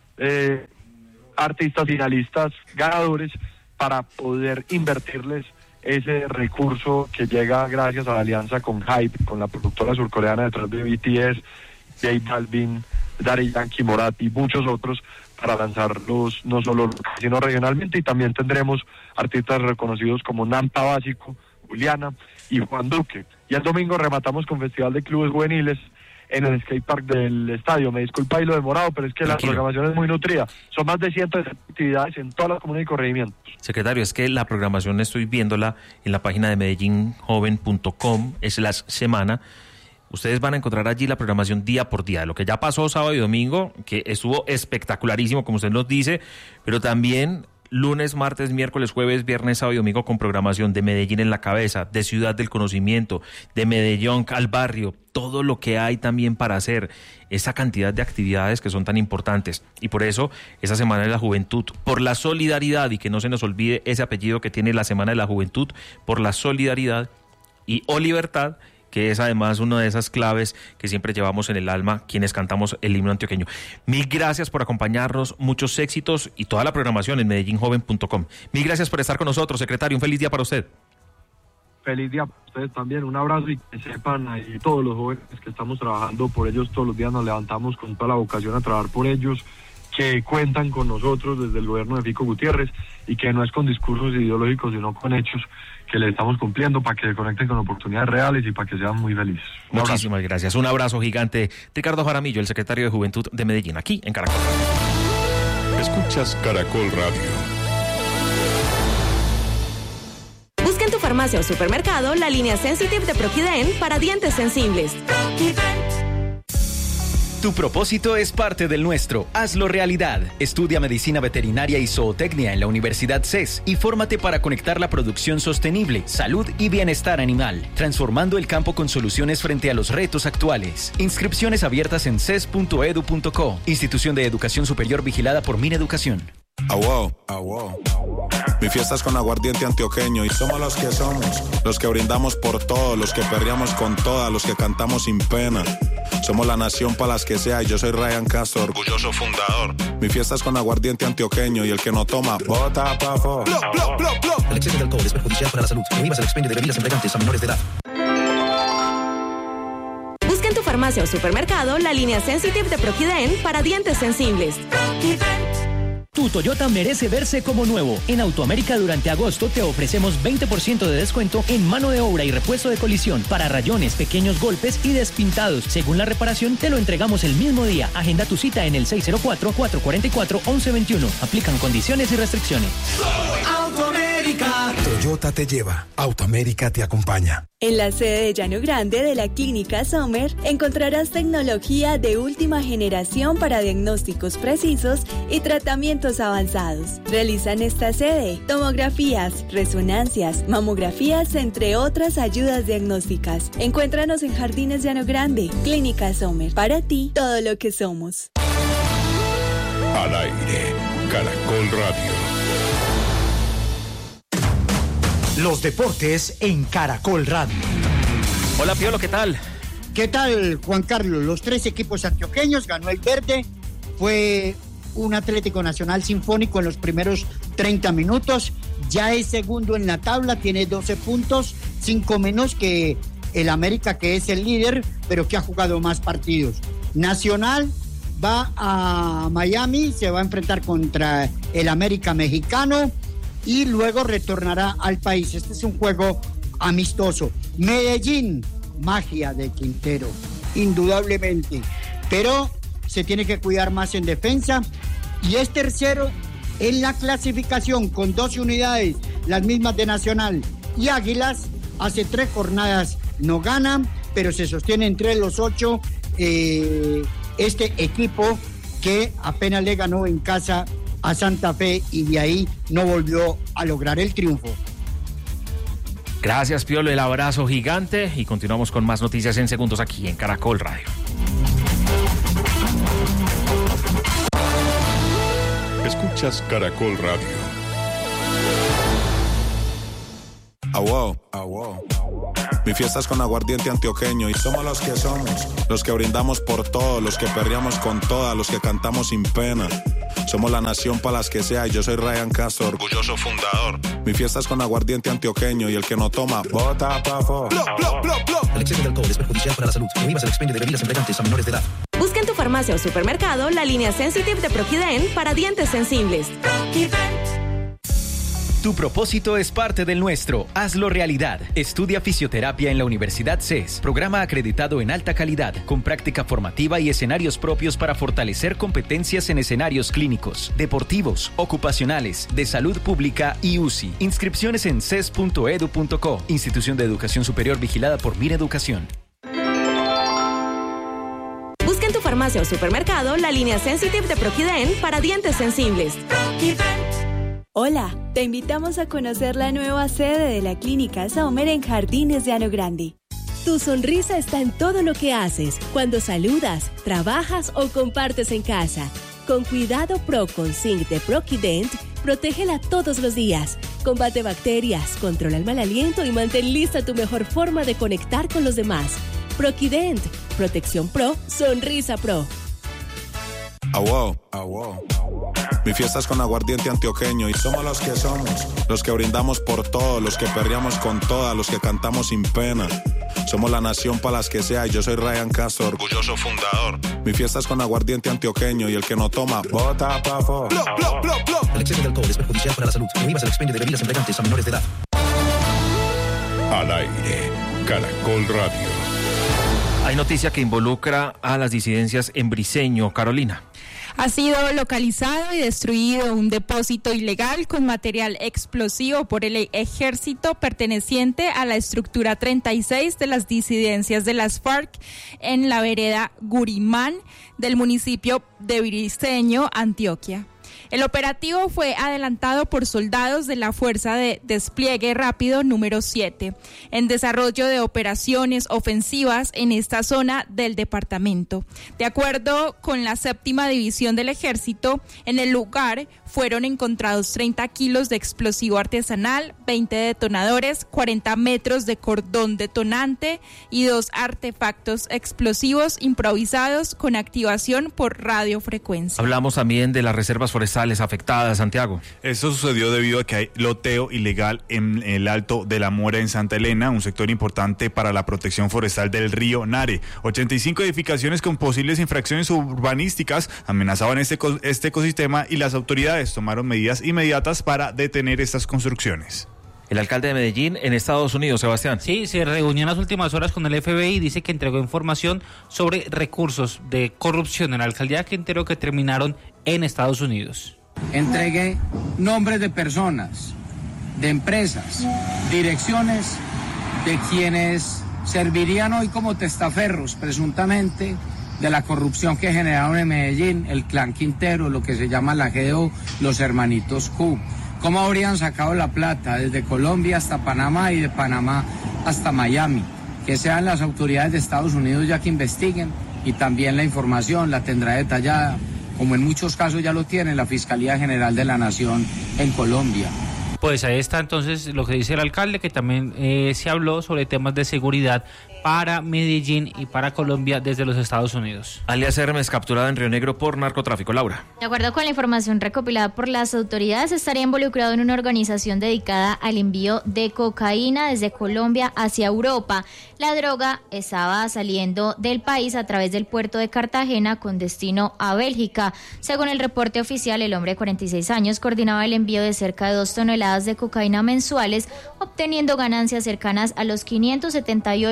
eh, artistas finalistas ganadores, para poder invertirles ese recurso que llega gracias a la alianza con Hype, con la productora surcoreana detrás de B T S, J Balvin, Daddy Yankee, Morat y muchos otros, para lanzarlos no solo local, sino regionalmente. Y también tendremos artistas reconocidos como Nampa Básico, Juliana y Juan Duque. Y el domingo rematamos con Festival de Clubes Juveniles en el skatepark del estadio. Me disculpa y lo demorado, pero es que Tranquilo. La programación es muy nutrida. Son más de ciento de actividades en toda la comunidad y corregimientos. Secretario, es que la programación estoy viéndola en la página de medellín joven punto com, es la semana. Ustedes van a encontrar allí la programación día por día, de lo que ya pasó sábado y domingo, que estuvo espectacularísimo, como usted nos dice, pero también lunes, martes, miércoles, jueves, viernes, sábado y domingo con programación de Medellín en la cabeza, de Ciudad del Conocimiento, de Medellín al barrio, todo lo que hay también para hacer, esa cantidad de actividades que son tan importantes. Y por eso, esa Semana de la Juventud, por la solidaridad, y que no se nos olvide ese apellido que tiene la Semana de la Juventud, por la solidaridad y o libertad, que es además una de esas claves que siempre llevamos en el alma quienes cantamos el himno antioqueño. Mil gracias por acompañarnos, muchos éxitos y toda la programación en medellín joven punto com. Mil gracias por estar con nosotros, secretario, un feliz día para usted. Feliz día para ustedes también, un abrazo, y que sepan ahí todos los jóvenes que estamos trabajando por ellos todos los días, nos levantamos con toda la vocación a trabajar por ellos, que cuentan con nosotros desde el gobierno de Fico Gutiérrez, y que no es con discursos ideológicos sino con hechos que le estamos cumpliendo, para que se conecten con oportunidades reales y para que sean muy felices. Un Muchísimas abrazo. gracias. Un abrazo gigante. Ricardo Jaramillo, el secretario de Juventud de Medellín, aquí en Caracol. Escuchas Caracol Radio. Busca en tu farmacia o supermercado la línea Sensitive de Proquiden para dientes sensibles. Tu propósito es parte del nuestro. Hazlo realidad. Estudia Medicina Veterinaria y Zootecnia en la Universidad C E S y fórmate para conectar la producción sostenible, salud y bienestar animal, transformando el campo con soluciones frente a los retos actuales. Inscripciones abiertas en ces punto edu punto co. Institución de Educación Superior vigilada por Mineducación. Ah, wow, ah, wow. Mi fiesta es con aguardiente antioqueño y somos los que somos, los que brindamos por todos, los que perreamos con todas, los que cantamos sin pena. Somos la nación para las que sea y yo soy Ryan Castro, orgulloso fundador. Mi fiesta es con aguardiente antioqueño y el que no toma, bota pa' fo. El exceso de alcohol es perjudicial para la salud. Prohíbas el expendio de bebidas embriagantes a menores de edad. Busca en tu farmacia o supermercado la línea Sensitive de Proquiden para dientes sensibles. Tu Toyota merece verse como nuevo. En Autoamérica durante agosto te ofrecemos veinte por ciento de descuento en mano de obra y repuesto de colisión para rayones, pequeños golpes y despintados. Según la reparación, te lo entregamos el mismo día. Agenda tu cita en el seis cero cuatro, cuatro cuatro cuatro, once veintiuno. Aplican condiciones y restricciones. Autoamérica. Toyota te lleva. Autoamérica te acompaña. En la sede de Llano Grande de la Clínica Sommer encontrarás tecnología de última generación para diagnósticos precisos y tratamientos avanzados. Realizan esta sede tomografías, resonancias, mamografías, entre otras ayudas diagnósticas. Encuéntranos en Jardines Llano Grande. Clínica Sommer. Para ti, todo lo que somos. Al aire, Caracol Radio. Los deportes en Caracol Radio. Hola, Piolo, ¿qué tal? ¿Qué tal, Juan Carlos? Los tres equipos antioqueños, ganó el verde, fue un Atlético Nacional sinfónico en los primeros treinta minutos, ya es segundo en la tabla, tiene doce puntos, cinco menos que el América, que es el líder, pero que ha jugado más partidos. Nacional va a Miami, se va a enfrentar contra el América mexicano, y luego retornará al país. Este es un juego amistoso. Medellín magia de Quintero, indudablemente. Pero se tiene que cuidar más en defensa y es tercero en la clasificación con doce unidades, las mismas de Nacional y Águilas. Hace tres jornadas no gana, pero se sostiene entre los ocho eh, este equipo que apenas le ganó en casa a Santa Fe y de ahí no volvió a lograr el triunfo. Gracias, Piolo, el abrazo gigante y continuamos con más noticias en segundos aquí en Caracol Radio. Escuchas Caracol Radio. Ah, wow. Ah, wow. Mi fiesta es con aguardiente antioqueño y somos los que somos, los que brindamos por todo, los que perreamos con todas, los que cantamos sin pena. Somos la nación para las que sea y yo soy Ryan Castro, orgulloso fundador. Mi fiesta es con aguardiente antioqueño y el que no toma, bota pa' for. El exceso de alcohol es perjudicial para la salud. Prohíbas el expendio de bebidas embriagantes a menores de edad. Busca en tu farmacia o supermercado la línea Sensitive de Proquident para dientes sensibles. Tu propósito es parte del nuestro. Hazlo realidad. Estudia fisioterapia en la Universidad C E S. Programa acreditado en alta calidad, con práctica formativa y escenarios propios para fortalecer competencias en escenarios clínicos, deportivos, ocupacionales, de salud pública y U C I. Inscripciones en c e s punto edu punto co. Institución de Educación Superior vigilada por Mineducación. Busca en tu farmacia o supermercado la línea Sensitive de Proquident para dientes sensibles. Hola, te invitamos a conocer la nueva sede de la Clínica Sommer en Jardines de Llano Grande. Tu sonrisa está en todo lo que haces, cuando saludas, trabajas o compartes en casa. Con Cuidado Pro con Zinc de Proquident, protégela todos los días. Combate bacterias, controla el mal aliento y mantén lista tu mejor forma de conectar con los demás. Proquident, protección pro, sonrisa pro. Ah, wow. Ah, wow. Mi fiesta es con aguardiente antioqueño y somos los que somos, los que brindamos por todo, los que perreamos con todas, los que cantamos sin pena. Somos la nación para las que sea y yo soy Ryan Castro, orgulloso fundador. Mi fiesta es con aguardiente antioqueño y el que no toma, bota pa' for. El exceso de alcohol es perjudicial para la salud. Prohíbas el expendio de bebidas embriagantes a menores de edad. Al aire, Caracol Radio. Hay noticia que involucra a las disidencias en Briceño, Carolina. Ha sido localizado y destruido un depósito ilegal con material explosivo por el ejército perteneciente a la estructura treinta y seis de las disidencias de las FARC en la vereda Gurimán del municipio de Briceño, Antioquia. El operativo fue adelantado por soldados de la Fuerza de Despliegue Rápido número siete, en desarrollo de operaciones ofensivas en esta zona del departamento. De acuerdo con la séptima división del Ejército, en el lugar fueron encontrados treinta kilos de explosivo artesanal, veinte detonadores, cuarenta metros de cordón detonante y dos artefactos explosivos improvisados con activación por radiofrecuencia. Hablamos también de las reservas forestales afectadas, Santiago. Esto sucedió debido a que hay loteo ilegal en el Alto de la Mora en Santa Elena, un sector importante para la protección forestal del río Nare. ochenta y cinco edificaciones con posibles infracciones urbanísticas amenazaban este, este ecosistema y las autoridades tomaron medidas inmediatas para detener estas construcciones. El alcalde de Medellín en Estados Unidos, Sebastián. Sí, se reunió en las últimas horas con el F B I y dice que entregó información sobre recursos de corrupción en la alcaldía de Quintero que terminaron en Estados Unidos. Entregué nombres de personas, de empresas, direcciones de quienes servirían hoy como testaferros, presuntamente, de la corrupción que generaron en Medellín, el clan Quintero, lo que se llama la G D O, los hermanitos Q. ¿Cómo habrían sacado la plata desde Colombia hasta Panamá y de Panamá hasta Miami? Que sean las autoridades de Estados Unidos ya que investiguen y también la información la tendrá detallada, como en muchos casos ya lo tiene la Fiscalía General de la Nación en Colombia. Pues ahí está entonces lo que dice el alcalde, que también eh, se habló sobre temas de seguridad para Medellín y para Colombia desde los Estados Unidos. Alias Hermes capturada en Río Negro por narcotráfico. Laura. De acuerdo con la información recopilada por las autoridades, estaría involucrado en una organización dedicada al envío de cocaína desde Colombia hacia Europa. La droga estaba saliendo del país a través del puerto de Cartagena con destino a Bélgica. Según el reporte oficial, el hombre de cuarenta y seis años coordinaba el envío de cerca de dos toneladas de cocaína mensuales, obteniendo ganancias cercanas a los quinientos setenta y ocho mil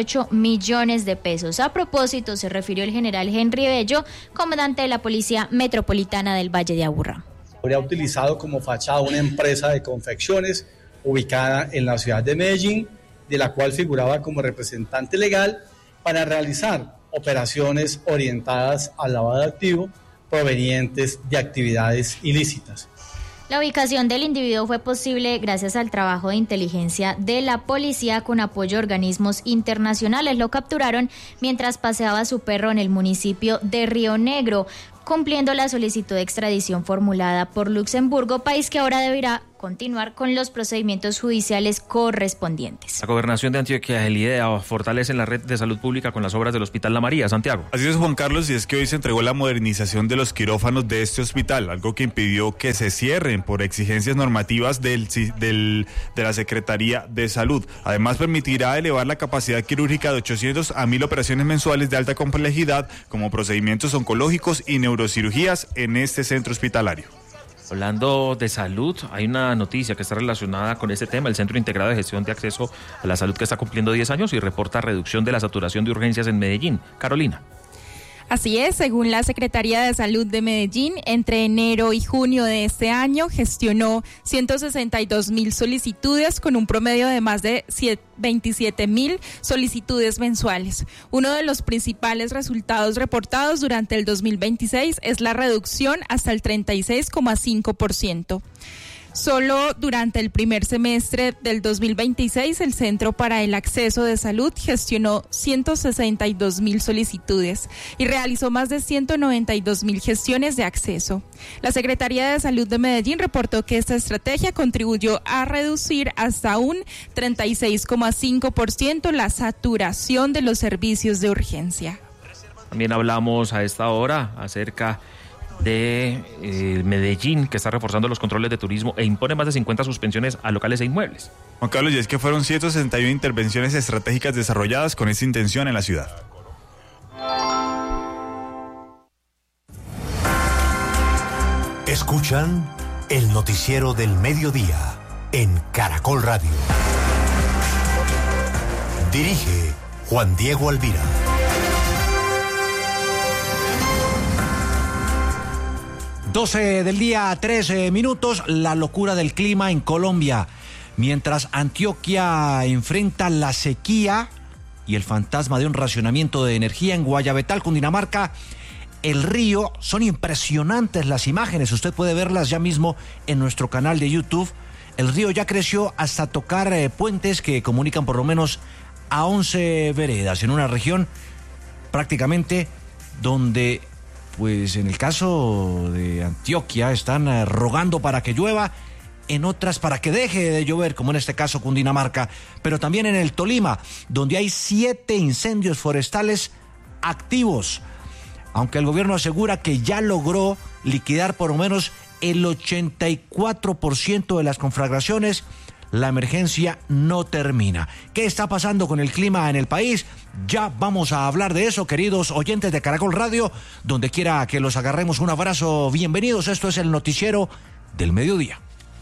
millones de pesos. A propósito, se refirió el general Henry Bello, comandante de la Policía Metropolitana del Valle de Aburrá. Habría utilizado como fachada una empresa de confecciones ubicada en la ciudad de Medellín, de la cual figuraba como representante legal para realizar operaciones orientadas al lavado de activos provenientes de actividades ilícitas. La ubicación del individuo fue posible gracias al trabajo de inteligencia de la policía con apoyo de organismos internacionales. Lo capturaron mientras paseaba su perro en el municipio de Río Negro, cumpliendo la solicitud de extradición formulada por Luxemburgo, país que ahora deberá continuar con los procedimientos judiciales correspondientes. La Gobernación de Antioquia, el IDEA, fortalece la red de salud pública con las obras del Hospital La María, Santiago. Así es, Juan Carlos, y es que hoy se entregó la modernización de los quirófanos de este hospital, algo que impidió que se cierren por exigencias normativas del, del, de la Secretaría de Salud. Además, permitirá elevar la capacidad quirúrgica de ochocientas a mil operaciones mensuales de alta complejidad, como procedimientos oncológicos y neurocirugías en este centro hospitalario. Hablando de salud, hay una noticia que está relacionada con este tema. El Centro Integrado de Gestión de Acceso a la Salud, que está cumpliendo diez años y reporta reducción de la saturación de urgencias en Medellín. Carolina. Así es, según la Secretaría de Salud de Medellín, entre enero y junio de este año gestionó ciento sesenta y dos mil solicitudes con un promedio de más de veintisiete mil solicitudes mensuales. Uno de los principales resultados reportados durante el dos mil veintiséis es la reducción hasta el treinta y seis coma cinco por ciento. Solo durante el primer semestre del dos mil veintiséis, el Centro para el Acceso de Salud gestionó ciento sesenta y dos mil solicitudes y realizó más de ciento noventa y dos mil gestiones de acceso. La Secretaría de Salud de Medellín reportó que esta estrategia contribuyó a reducir hasta un treinta y seis coma cinco por ciento la saturación de los servicios de urgencia. También hablamos a esta hora acerca de eh, Medellín, que está reforzando los controles de turismo e impone más de cincuenta suspensiones a locales e inmuebles. Juan Carlos, y es que fueron ciento sesenta y uno intervenciones estratégicas desarrolladas con esta intención en la ciudad. Escuchan el noticiero del mediodía en Caracol Radio. Dirige Juan Diego Alvira. doce del día, trece minutos, la locura del clima en Colombia. Mientras Antioquia enfrenta la sequía y el fantasma de un racionamiento de energía en Guayabetal, Cundinamarca, el río, son impresionantes las imágenes, usted puede verlas ya mismo en nuestro canal de YouTube. El río ya creció hasta tocar eh, puentes que comunican por lo menos a once veredas en una región prácticamente donde, pues en el caso de Antioquia, están eh, rogando para que llueva, en otras para que deje de llover, como en este caso Cundinamarca, pero también en el Tolima, donde hay siete incendios forestales activos, aunque el gobierno asegura que ya logró liquidar por lo menos el ochenta y cuatro por ciento de las conflagraciones. La emergencia no termina. ¿Qué está pasando con el clima en el país? Ya vamos a hablar de eso, queridos oyentes de Caracol Radio. Donde quiera que los agarremos, un abrazo. Bienvenidos. Esto es el noticiero del mediodía.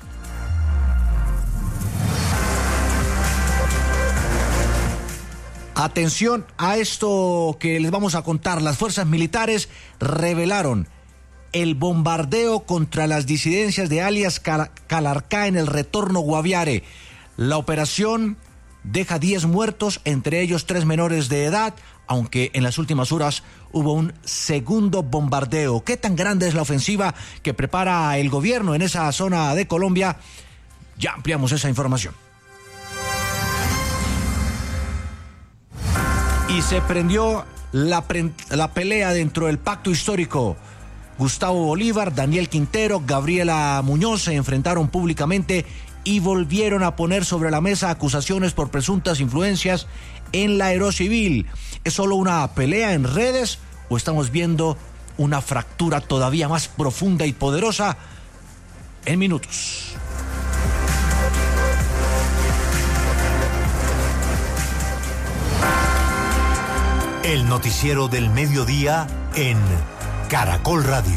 Atención a esto que les vamos a contar. Las fuerzas militares revelaron el bombardeo contra las disidencias de alias Calarcá en el retorno Guaviare. La operación deja diez muertos, entre ellos tres menores de edad, aunque en las últimas horas hubo un segundo bombardeo. ¿Qué tan grande es la ofensiva que prepara el gobierno en esa zona de Colombia? Ya ampliamos esa información. Y se prendió la, pre- la pelea dentro del pacto histórico. Gustavo Bolívar, Daniel Quintero, Gabriela Muñoz se enfrentaron públicamente y volvieron a poner sobre la mesa acusaciones por presuntas influencias en la Aerocivil. ¿Es solo una pelea en redes o estamos viendo una fractura todavía más profunda y poderosa? En minutos. El noticiero del mediodía en Caracol Radio.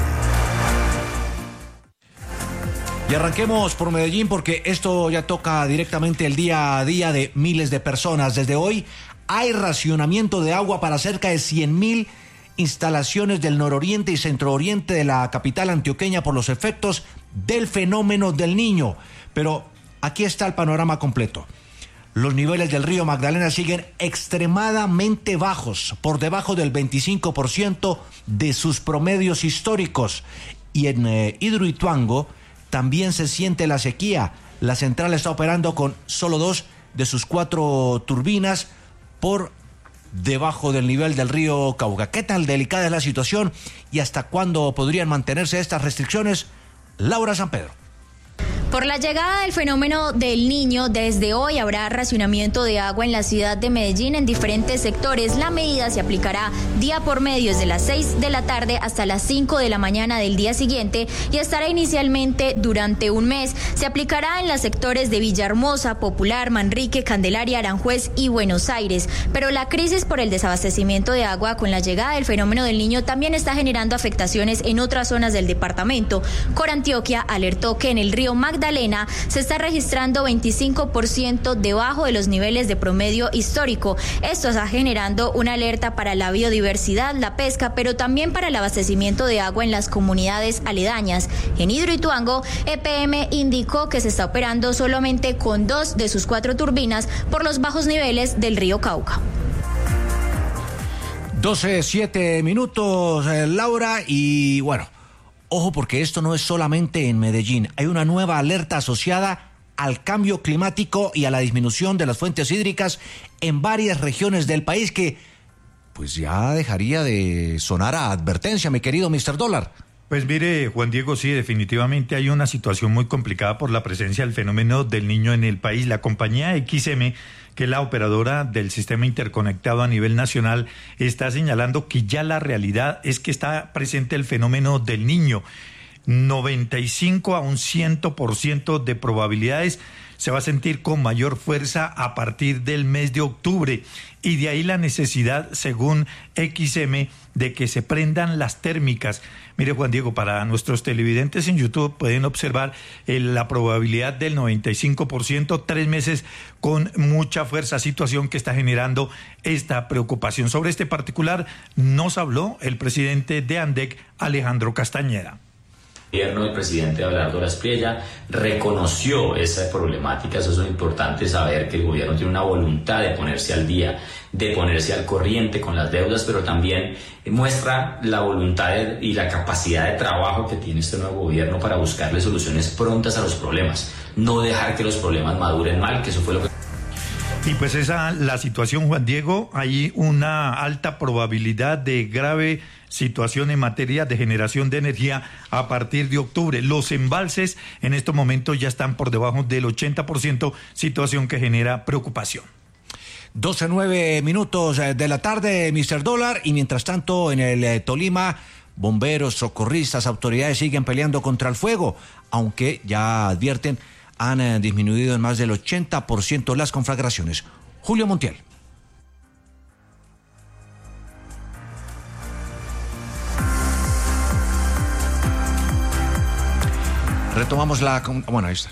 Y arranquemos por Medellín porque esto ya toca directamente el día a día de miles de personas. Desde hoy Hay racionamiento de agua para cerca de cien mil instalaciones del nororiente y centrooriente de la capital antioqueña por los efectos del fenómeno del Niño. Pero aquí está el panorama completo. Los niveles del río Magdalena siguen extremadamente bajos, por debajo del veinticinco por ciento de sus promedios históricos. Y en eh, Hidroituango también se siente la sequía. La central está operando con solo dos de sus cuatro turbinas por debajo del nivel del río Cauca. ¿Qué tan delicada es la situación y hasta cuándo podrían mantenerse estas restricciones? Laura San Pedro. Por la llegada del fenómeno del Niño, desde hoy habrá racionamiento de agua en la ciudad de Medellín en diferentes sectores. La medida se aplicará día por medio desde las seis de la tarde hasta las cinco de la mañana del día siguiente y estará inicialmente durante un mes. Se aplicará en los sectores de Villahermosa, Popular, Manrique, Candelaria, Aranjuez y Buenos Aires. Pero la crisis por el desabastecimiento de agua con la llegada del fenómeno del Niño también está generando afectaciones en otras zonas del departamento. Corantioquia alertó que en el río Magdalena Magdalena se está registrando veinticinco por ciento debajo de los niveles de promedio histórico. Esto está generando una alerta para la biodiversidad, la pesca, pero también para el abastecimiento de agua en las comunidades aledañas. En Hidroituango, E P M indicó que se está operando solamente con dos de sus cuatro turbinas por los bajos niveles del río Cauca. doce, siete minutos, eh, Laura, y bueno, ojo porque esto no es solamente en Medellín. Hay una nueva alerta asociada al cambio climático y a la disminución de las fuentes hídricas en varias regiones del país que pues ya dejaría de sonar a advertencia, mi querido mister Dólar. Pues mire, Juan Diego, sí, definitivamente hay una situación muy complicada por la presencia del fenómeno del Niño en el país. La compañía X M, que es la operadora del sistema interconectado a nivel nacional, está señalando que ya la realidad es que está presente el fenómeno del Niño. noventa y cinco a un cien por ciento de probabilidades se va a sentir con mayor fuerza a partir del mes de octubre. Y de ahí la necesidad, según X M, de que se prendan las térmicas. Mire, Juan Diego, para nuestros televidentes en YouTube pueden observar eh, la probabilidad del noventa y cinco por ciento, tres meses con mucha fuerza, situación que está generando esta preocupación. Sobre este particular nos habló el presidente de ANDEC, Alejandro Castañeda. El gobierno del presidente Abelardo Lasprilla reconoció esa problemática. Eso es importante saber, que el gobierno tiene una voluntad de ponerse al día, de ponerse al corriente con las deudas, pero también muestra la voluntad de, y la capacidad de trabajo que tiene este nuevo gobierno para buscarle soluciones prontas a los problemas, no dejar que los problemas maduren mal, que eso fue lo que... Y pues esa la situación, Juan Diego, hay una alta probabilidad de grave situación en materia de generación de energía a partir de octubre. Los embalses en estos momentos ya están por debajo del ochenta por ciento, situación que genera preocupación. doce, nueve minutos de la tarde, mister Dólar, y mientras tanto en el eh, Tolima, bomberos, socorristas, autoridades siguen peleando contra el fuego, aunque ya advierten han eh, disminuido en más del ochenta por ciento las conflagraciones. Julio Montiel. Retomamos la... Bueno, ahí está.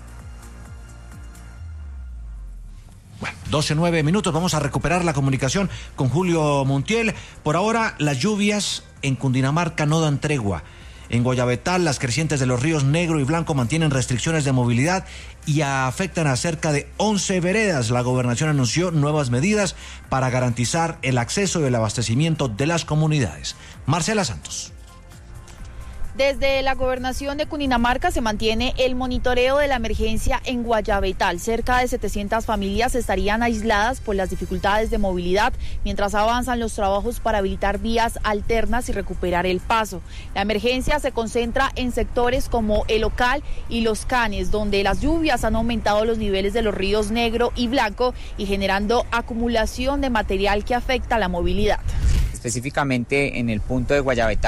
Bueno, doce, nueve minutos, vamos a recuperar la comunicación con Julio Montiel. Por ahora, las lluvias en Cundinamarca no dan tregua. En Guayabetal, las crecientes de los ríos Negro y Blanco mantienen restricciones de movilidad y afectan a cerca de once veredas. La gobernación anunció nuevas medidas para garantizar el acceso y el abastecimiento de las comunidades. Marcela Santos. Desde la gobernación de Cundinamarca se mantiene el monitoreo de la emergencia en Guayabetal. Cerca de setecientas familias estarían aisladas por las dificultades de movilidad mientras avanzan los trabajos para habilitar vías alternas y recuperar el paso. La emergencia se concentra en sectores como El Ocal y Los Canes, donde las lluvias han aumentado los niveles de los ríos Negro y Blanco y generando acumulación de material que afecta la movilidad. Específicamente en el punto de Guayabetal,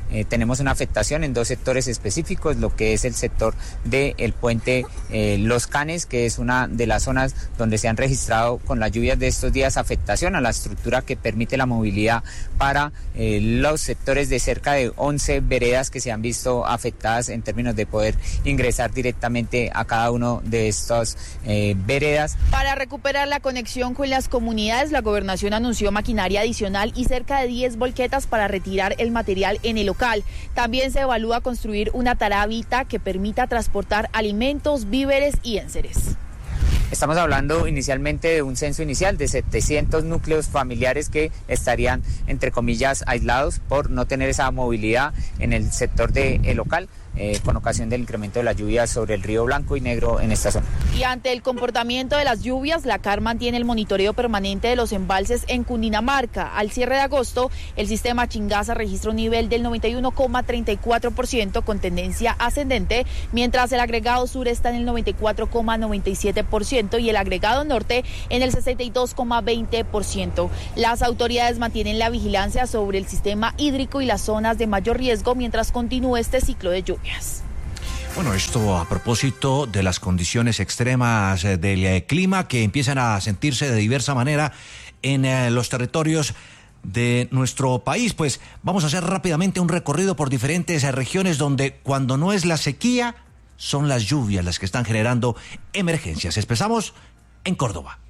eh, tenemos una afectación en dos sectores específicos, lo que es el sector del puente eh, Los Canes, que es una de las zonas donde se han registrado con las lluvias de estos días afectación a la estructura que permite la movilidad para eh, los sectores de cerca de once veredas que se han visto afectadas en términos de poder ingresar directamente a cada uno de estos eh, veredas. Para recuperar la conexión con las comunidades, la gobernación anunció maquinaria adicional y cerca de diez volquetas para retirar el material en el local. También se evalúa construir una tarabita que permita transportar alimentos, víveres y enseres. Estamos hablando inicialmente de un censo inicial de setecientos núcleos familiares que estarían, entre comillas, aislados por no tener esa movilidad en el sector del local. Eh, con ocasión del incremento de las lluvias sobre el río Blanco y Negro en esta zona. Y ante el comportamiento de las lluvias, la C A R mantiene el monitoreo permanente de los embalses en Cundinamarca. Al cierre de agosto, el sistema Chingaza registra un nivel del noventa y uno coma treinta y cuatro por ciento con tendencia ascendente, mientras el agregado sur está en el noventa y cuatro coma noventa y siete por ciento y el agregado norte en el sesenta y dos coma veinte por ciento. Las autoridades mantienen la vigilancia sobre el sistema hídrico y las zonas de mayor riesgo mientras continúe este ciclo de lluvia. Bueno, esto a propósito de las condiciones extremas del clima que empiezan a sentirse de diversa manera en eh, los territorios de nuestro país. Pues vamos a hacer rápidamente un recorrido por diferentes eh, regiones donde cuando no es la sequía, son las lluvias las que están generando emergencias. Empezamos en Córdoba.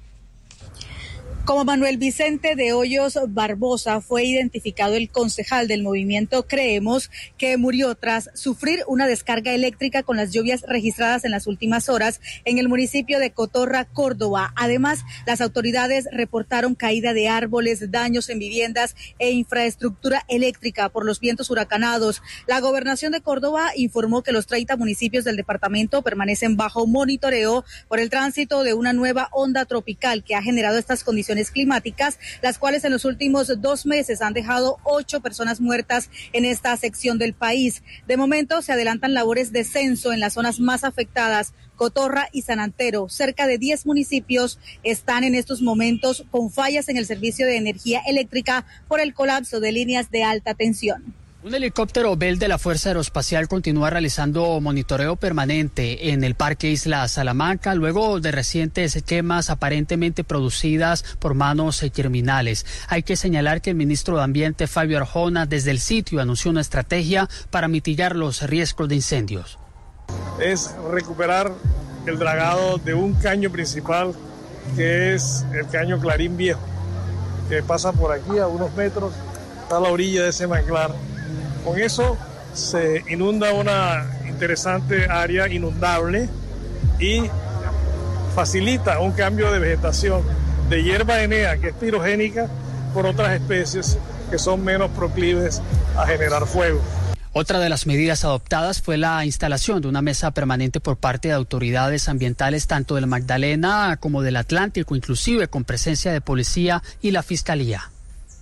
Como Manuel Vicente de Hoyos Barbosa fue identificado el concejal del movimiento Creemos, que murió tras sufrir una descarga eléctrica con las lluvias registradas en las últimas horas en el municipio de Cotorra, Córdoba. Además, las autoridades reportaron caída de árboles, daños en viviendas e infraestructura eléctrica por los vientos huracanados. La gobernación de Córdoba informó que los treinta municipios del departamento permanecen bajo monitoreo por el tránsito de una nueva onda tropical que ha generado estas condiciones climáticas, las cuales en los últimos dos meses han dejado ocho personas muertas en esta sección del país. De momento se adelantan labores de censo en las zonas más afectadas, Cotorra y San Antero. Cerca de diez municipios están en estos momentos con fallas en el servicio de energía eléctrica por el colapso de líneas de alta tensión. Un helicóptero Bell de la Fuerza Aeroespacial continúa realizando monitoreo permanente en el Parque Isla Salamanca luego de recientes quemas aparentemente producidas por manos criminales. Hay que señalar que el ministro de Ambiente, Fabio Arjona, desde el sitio anunció una estrategia para mitigar los riesgos de incendios. Es recuperar el dragado de un caño principal que es el caño Clarín Viejo, que pasa por aquí a unos metros, está a la orilla de ese manglar. Con eso se inunda una interesante área inundable y facilita un cambio de vegetación de hierba enea, que es pirogénica, por otras especies que son menos proclives a generar fuego. Otra de las medidas adoptadas fue la instalación de una mesa permanente por parte de autoridades ambientales tanto del Magdalena como del Atlántico, inclusive con presencia de policía y la Fiscalía.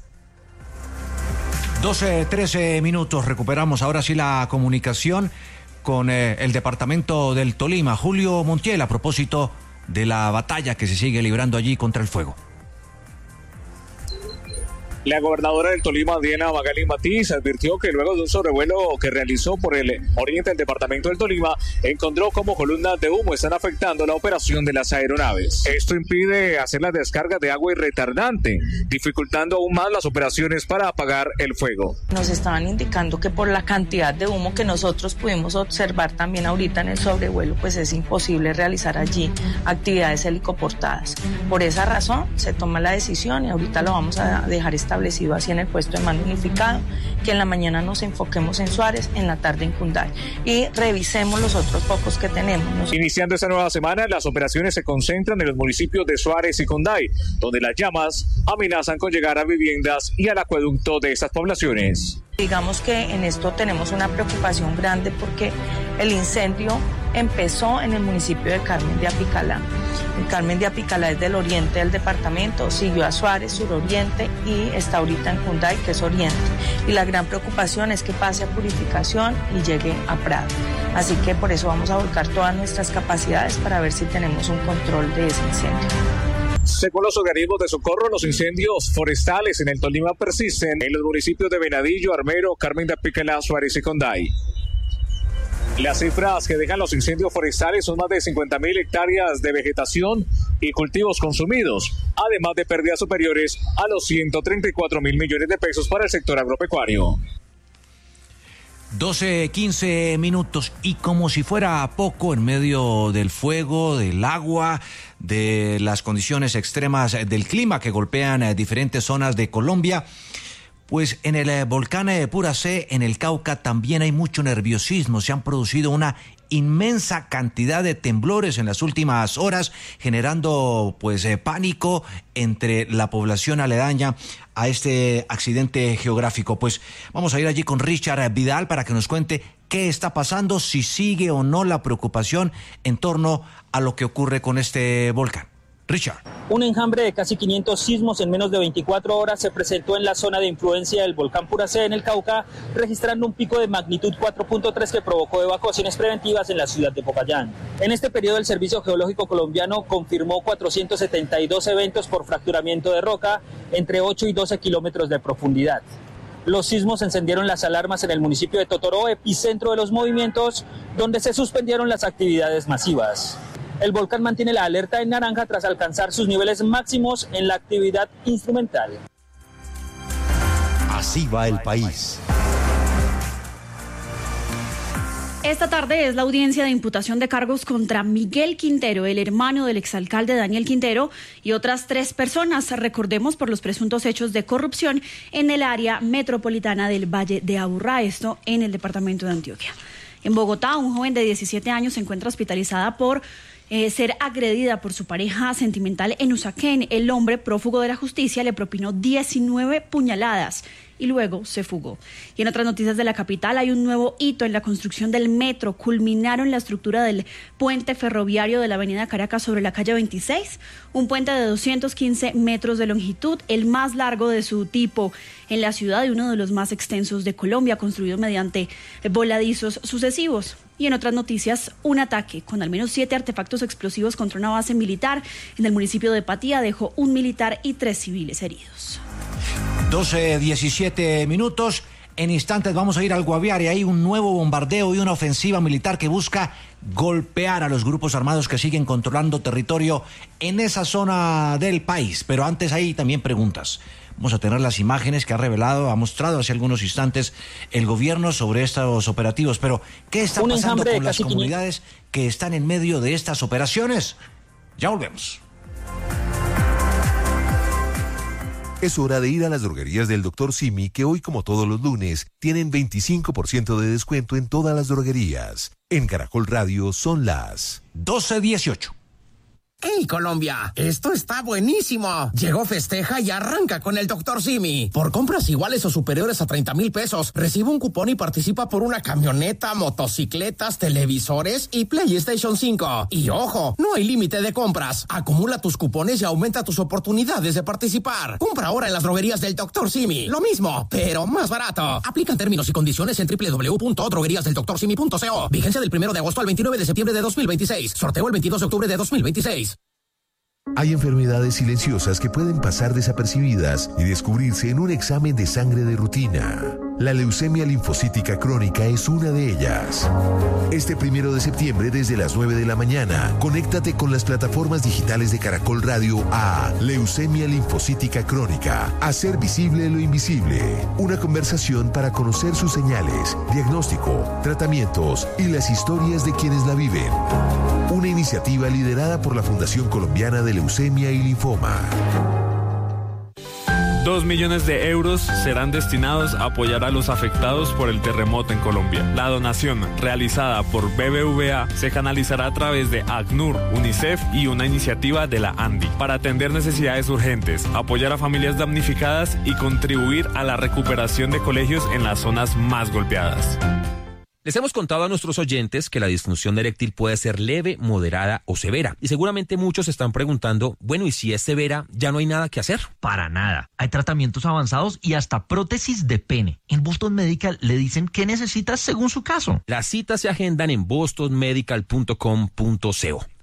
doce, trece minutos, recuperamos ahora sí la comunicación con eh, el departamento del Tolima. Julio Montiel, a propósito de la batalla que se sigue librando allí contra el fuego. La gobernadora del Tolima, Diana Magalí Matiz, advirtió que luego de un sobrevuelo que realizó por el oriente del departamento del Tolima, encontró cómo columnas de humo están afectando la operación de las aeronaves. Esto impide hacer la descarga de agua y retardante, dificultando aún más las operaciones para apagar el fuego. Nos estaban indicando que por la cantidad de humo que nosotros pudimos observar también ahorita en el sobrevuelo, pues es imposible realizar allí actividades helicoportadas. Por esa razón se toma la decisión y ahorita lo vamos a dejar establecido así en el puesto de mando unificado, que en la mañana nos enfoquemos en Suárez, en la tarde en Cunday y revisemos los otros focos que tenemos. Nos... Iniciando esta nueva semana, las operaciones se concentran en los municipios de Suárez y Cunday, donde las llamas amenazan con llegar a viviendas y al acueducto de estas poblaciones. Digamos que en esto tenemos una preocupación grande porque el incendio empezó en el municipio de Carmen de Apicalá. El Carmen de Apicalá es del oriente del departamento, siguió a Suárez, suroriente, y está ahorita en Cunday, que es oriente. Y la gran preocupación es que pase a Purificación y llegue a Prado. Así que por eso vamos a volcar todas nuestras capacidades para ver si tenemos un control de ese incendio. Según los organismos de socorro, los incendios forestales en el Tolima persisten en los municipios de Venadillo, Armero, Carmen de Apiquelá, Suárez y Conday. Las cifras que dejan los incendios forestales son más de cincuenta mil hectáreas de vegetación y cultivos consumidos, además de pérdidas superiores a los ciento treinta y cuatro mil millones de pesos para el sector agropecuario. doce, quince minutos y como si fuera poco, en medio del fuego, del agua, de las condiciones extremas del clima que golpean diferentes zonas de Colombia, pues en el volcán Puracé, en el Cauca, también hay mucho nerviosismo. Se han producido una inmensa cantidad de temblores en las últimas horas, generando pues eh, pánico entre la población aledaña a este accidente geográfico. Pues vamos a ir allí con Richard Vidal para que nos cuente qué está pasando, si sigue o no la preocupación en torno a lo que ocurre con este volcán. Richard. Un enjambre de casi quinientos sismos en menos de veinticuatro horas se presentó en la zona de influencia del volcán Puracé en el Cauca, registrando un pico de magnitud cuatro punto tres que provocó evacuaciones preventivas en la ciudad de Popayán. En este periodo el Servicio Geológico Colombiano confirmó cuatrocientos setenta y dos eventos por fracturamiento de roca entre ocho y doce kilómetros de profundidad. Los sismos encendieron las alarmas en el municipio de Totoró, epicentro de los movimientos, donde se suspendieron las actividades masivas. El volcán mantiene la alerta en naranja tras alcanzar sus niveles máximos en la actividad instrumental. Así va el país. Esta tarde es la audiencia de imputación de cargos contra Miguel Quintero, el hermano del exalcalde Daniel Quintero, y otras tres personas, recordemos, por los presuntos hechos de corrupción en el área metropolitana del Valle de Aburrá, esto en el departamento de Antioquia. En Bogotá, un joven de diecisiete años se encuentra hospitalizada por Eh, ser agredida por su pareja sentimental en Usaquén. El hombre, prófugo de la justicia, le propinó diecinueve puñaladas y luego se fugó. Y en otras noticias de la capital hay un nuevo hito en la construcción del metro. Culminaron la estructura del puente ferroviario de la avenida Caracas sobre la calle veintiséis, un puente de doscientos quince metros de longitud, el más largo de su tipo en la ciudad y uno de los más extensos de Colombia, construido mediante voladizos sucesivos. Y en otras noticias, un ataque con al menos siete artefactos explosivos contra una base militar en el municipio de Patía dejó un militar y tres civiles heridos. doce, diecisiete minutos. En instantes vamos a ir al Guaviare. Hay un nuevo bombardeo y una ofensiva militar que busca golpear a los grupos armados que siguen controlando territorio en esa zona del país. Pero antes hay también preguntas. Vamos a tener las imágenes que ha revelado, ha mostrado hace algunos instantes el gobierno sobre estos operativos. Pero, ¿qué está pasando con las comunidades que están en medio de estas operaciones? Ya volvemos. Es hora de ir a las droguerías del doctor Simi, que hoy, como todos los lunes, tienen veinticinco por ciento de descuento en todas las droguerías. En Caracol Radio son las doce dieciocho. ¡Hey, Colombia! ¡Esto está buenísimo! Llegó Festeja y arranca con el doctor Simi. Por compras iguales o superiores a treinta mil pesos, recibe un cupón y participa por una camioneta, motocicletas, televisores y PlayStation cinco. Y ojo, no hay límite de compras. Acumula tus cupones y aumenta tus oportunidades de participar. Compra ahora en las droguerías del doctor Simi. Lo mismo, pero más barato. Aplican términos y condiciones en doble u doble u doble u punto droguerías del doctor simi punto co. Vigencia del primero de agosto al veintinueve de septiembre de dos mil veintiséis. Sorteo el veintidós de octubre de dos mil veintiséis. Hay enfermedades silenciosas que pueden pasar desapercibidas y descubrirse en un examen de sangre de rutina. La leucemia linfocítica crónica es una de ellas. Este primero de septiembre, desde las nueve de la mañana, conéctate con las plataformas digitales de Caracol Radio a Leucemia linfocítica crónica. Hacer visible lo invisible. Una conversación para conocer sus señales, diagnóstico, tratamientos y las historias de quienes la viven. Una iniciativa liderada por la Fundación Colombiana de Leucemia y Linfoma. Dos millones de euros serán destinados a apoyar a los afectados por el terremoto en Colombia. La donación realizada por B B V A se canalizará a través de ACNUR, UNICEF y una iniciativa de la ANDI para atender necesidades urgentes, apoyar a familias damnificadas y contribuir a la recuperación de colegios en las zonas más golpeadas. Les hemos contado a nuestros oyentes que la disfunción eréctil puede ser leve, moderada o severa. Y seguramente muchos se están preguntando, bueno, ¿y si es severa, ya no hay nada que hacer? Para nada. Hay tratamientos avanzados y hasta prótesis de pene. En Boston Medical le dicen qué necesitas según su caso. Las citas se agendan en boston medical punto com punto co.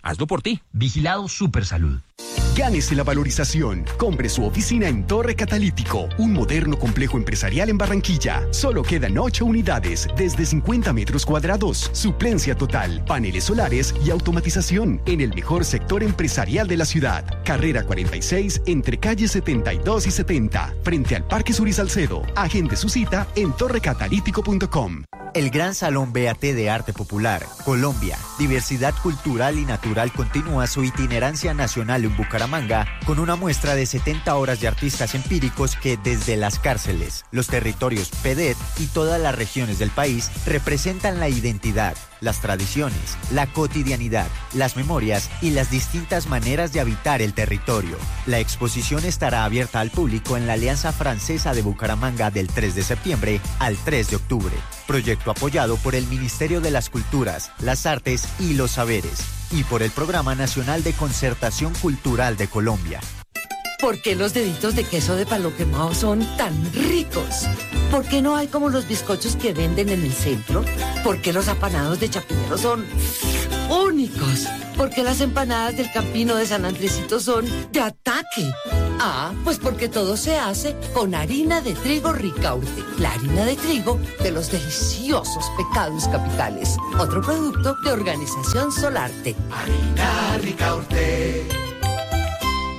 Hazlo por ti. Vigilado Supersalud. Gánese la valorización. Compre su oficina en Torre Catalítico, un moderno complejo empresarial en Barranquilla. Solo quedan ocho unidades desde cincuenta metros cuadrados. Suplencia total, paneles solares y automatización en el mejor sector empresarial de la ciudad. Carrera cuarenta y seis entre calles setenta y dos y setenta, frente al Parque Sur y Salcedo. Agende su cita en torre catalítico punto com. El Gran Salón B A T de Arte Popular, Colombia, Diversidad Cultural y Natural continúa su itinerancia nacional en Bucaramanga con una muestra de setenta horas de artistas empíricos que desde las cárceles, los territorios P E D E T y todas las regiones del país representan la identidad, las tradiciones, la cotidianidad, las memorias y las distintas maneras de habitar el territorio. La exposición estará abierta al público en la Alianza Francesa de Bucaramanga del tres de septiembre al tres de octubre. Proyecto apoyado por el Ministerio de las Culturas, las Artes y los Saberes y por el Programa Nacional de Concertación Cultural de Colombia. ¿Por qué los deditos de queso de palo quemado son tan ricos? ¿Por qué no hay como los bizcochos que venden en el centro? ¿Por qué los apanados de Chapinero son únicos? ¿Por qué las empanadas del Campino de San Andresito son de ataque? Ah, pues porque todo se hace con harina de trigo Ricaurte, la harina de trigo de los deliciosos Pecados Capitales. Otro producto de Organización Solarte. Harina Ricaurte.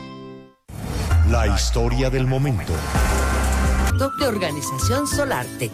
La historia del momento. De Organización Solarte.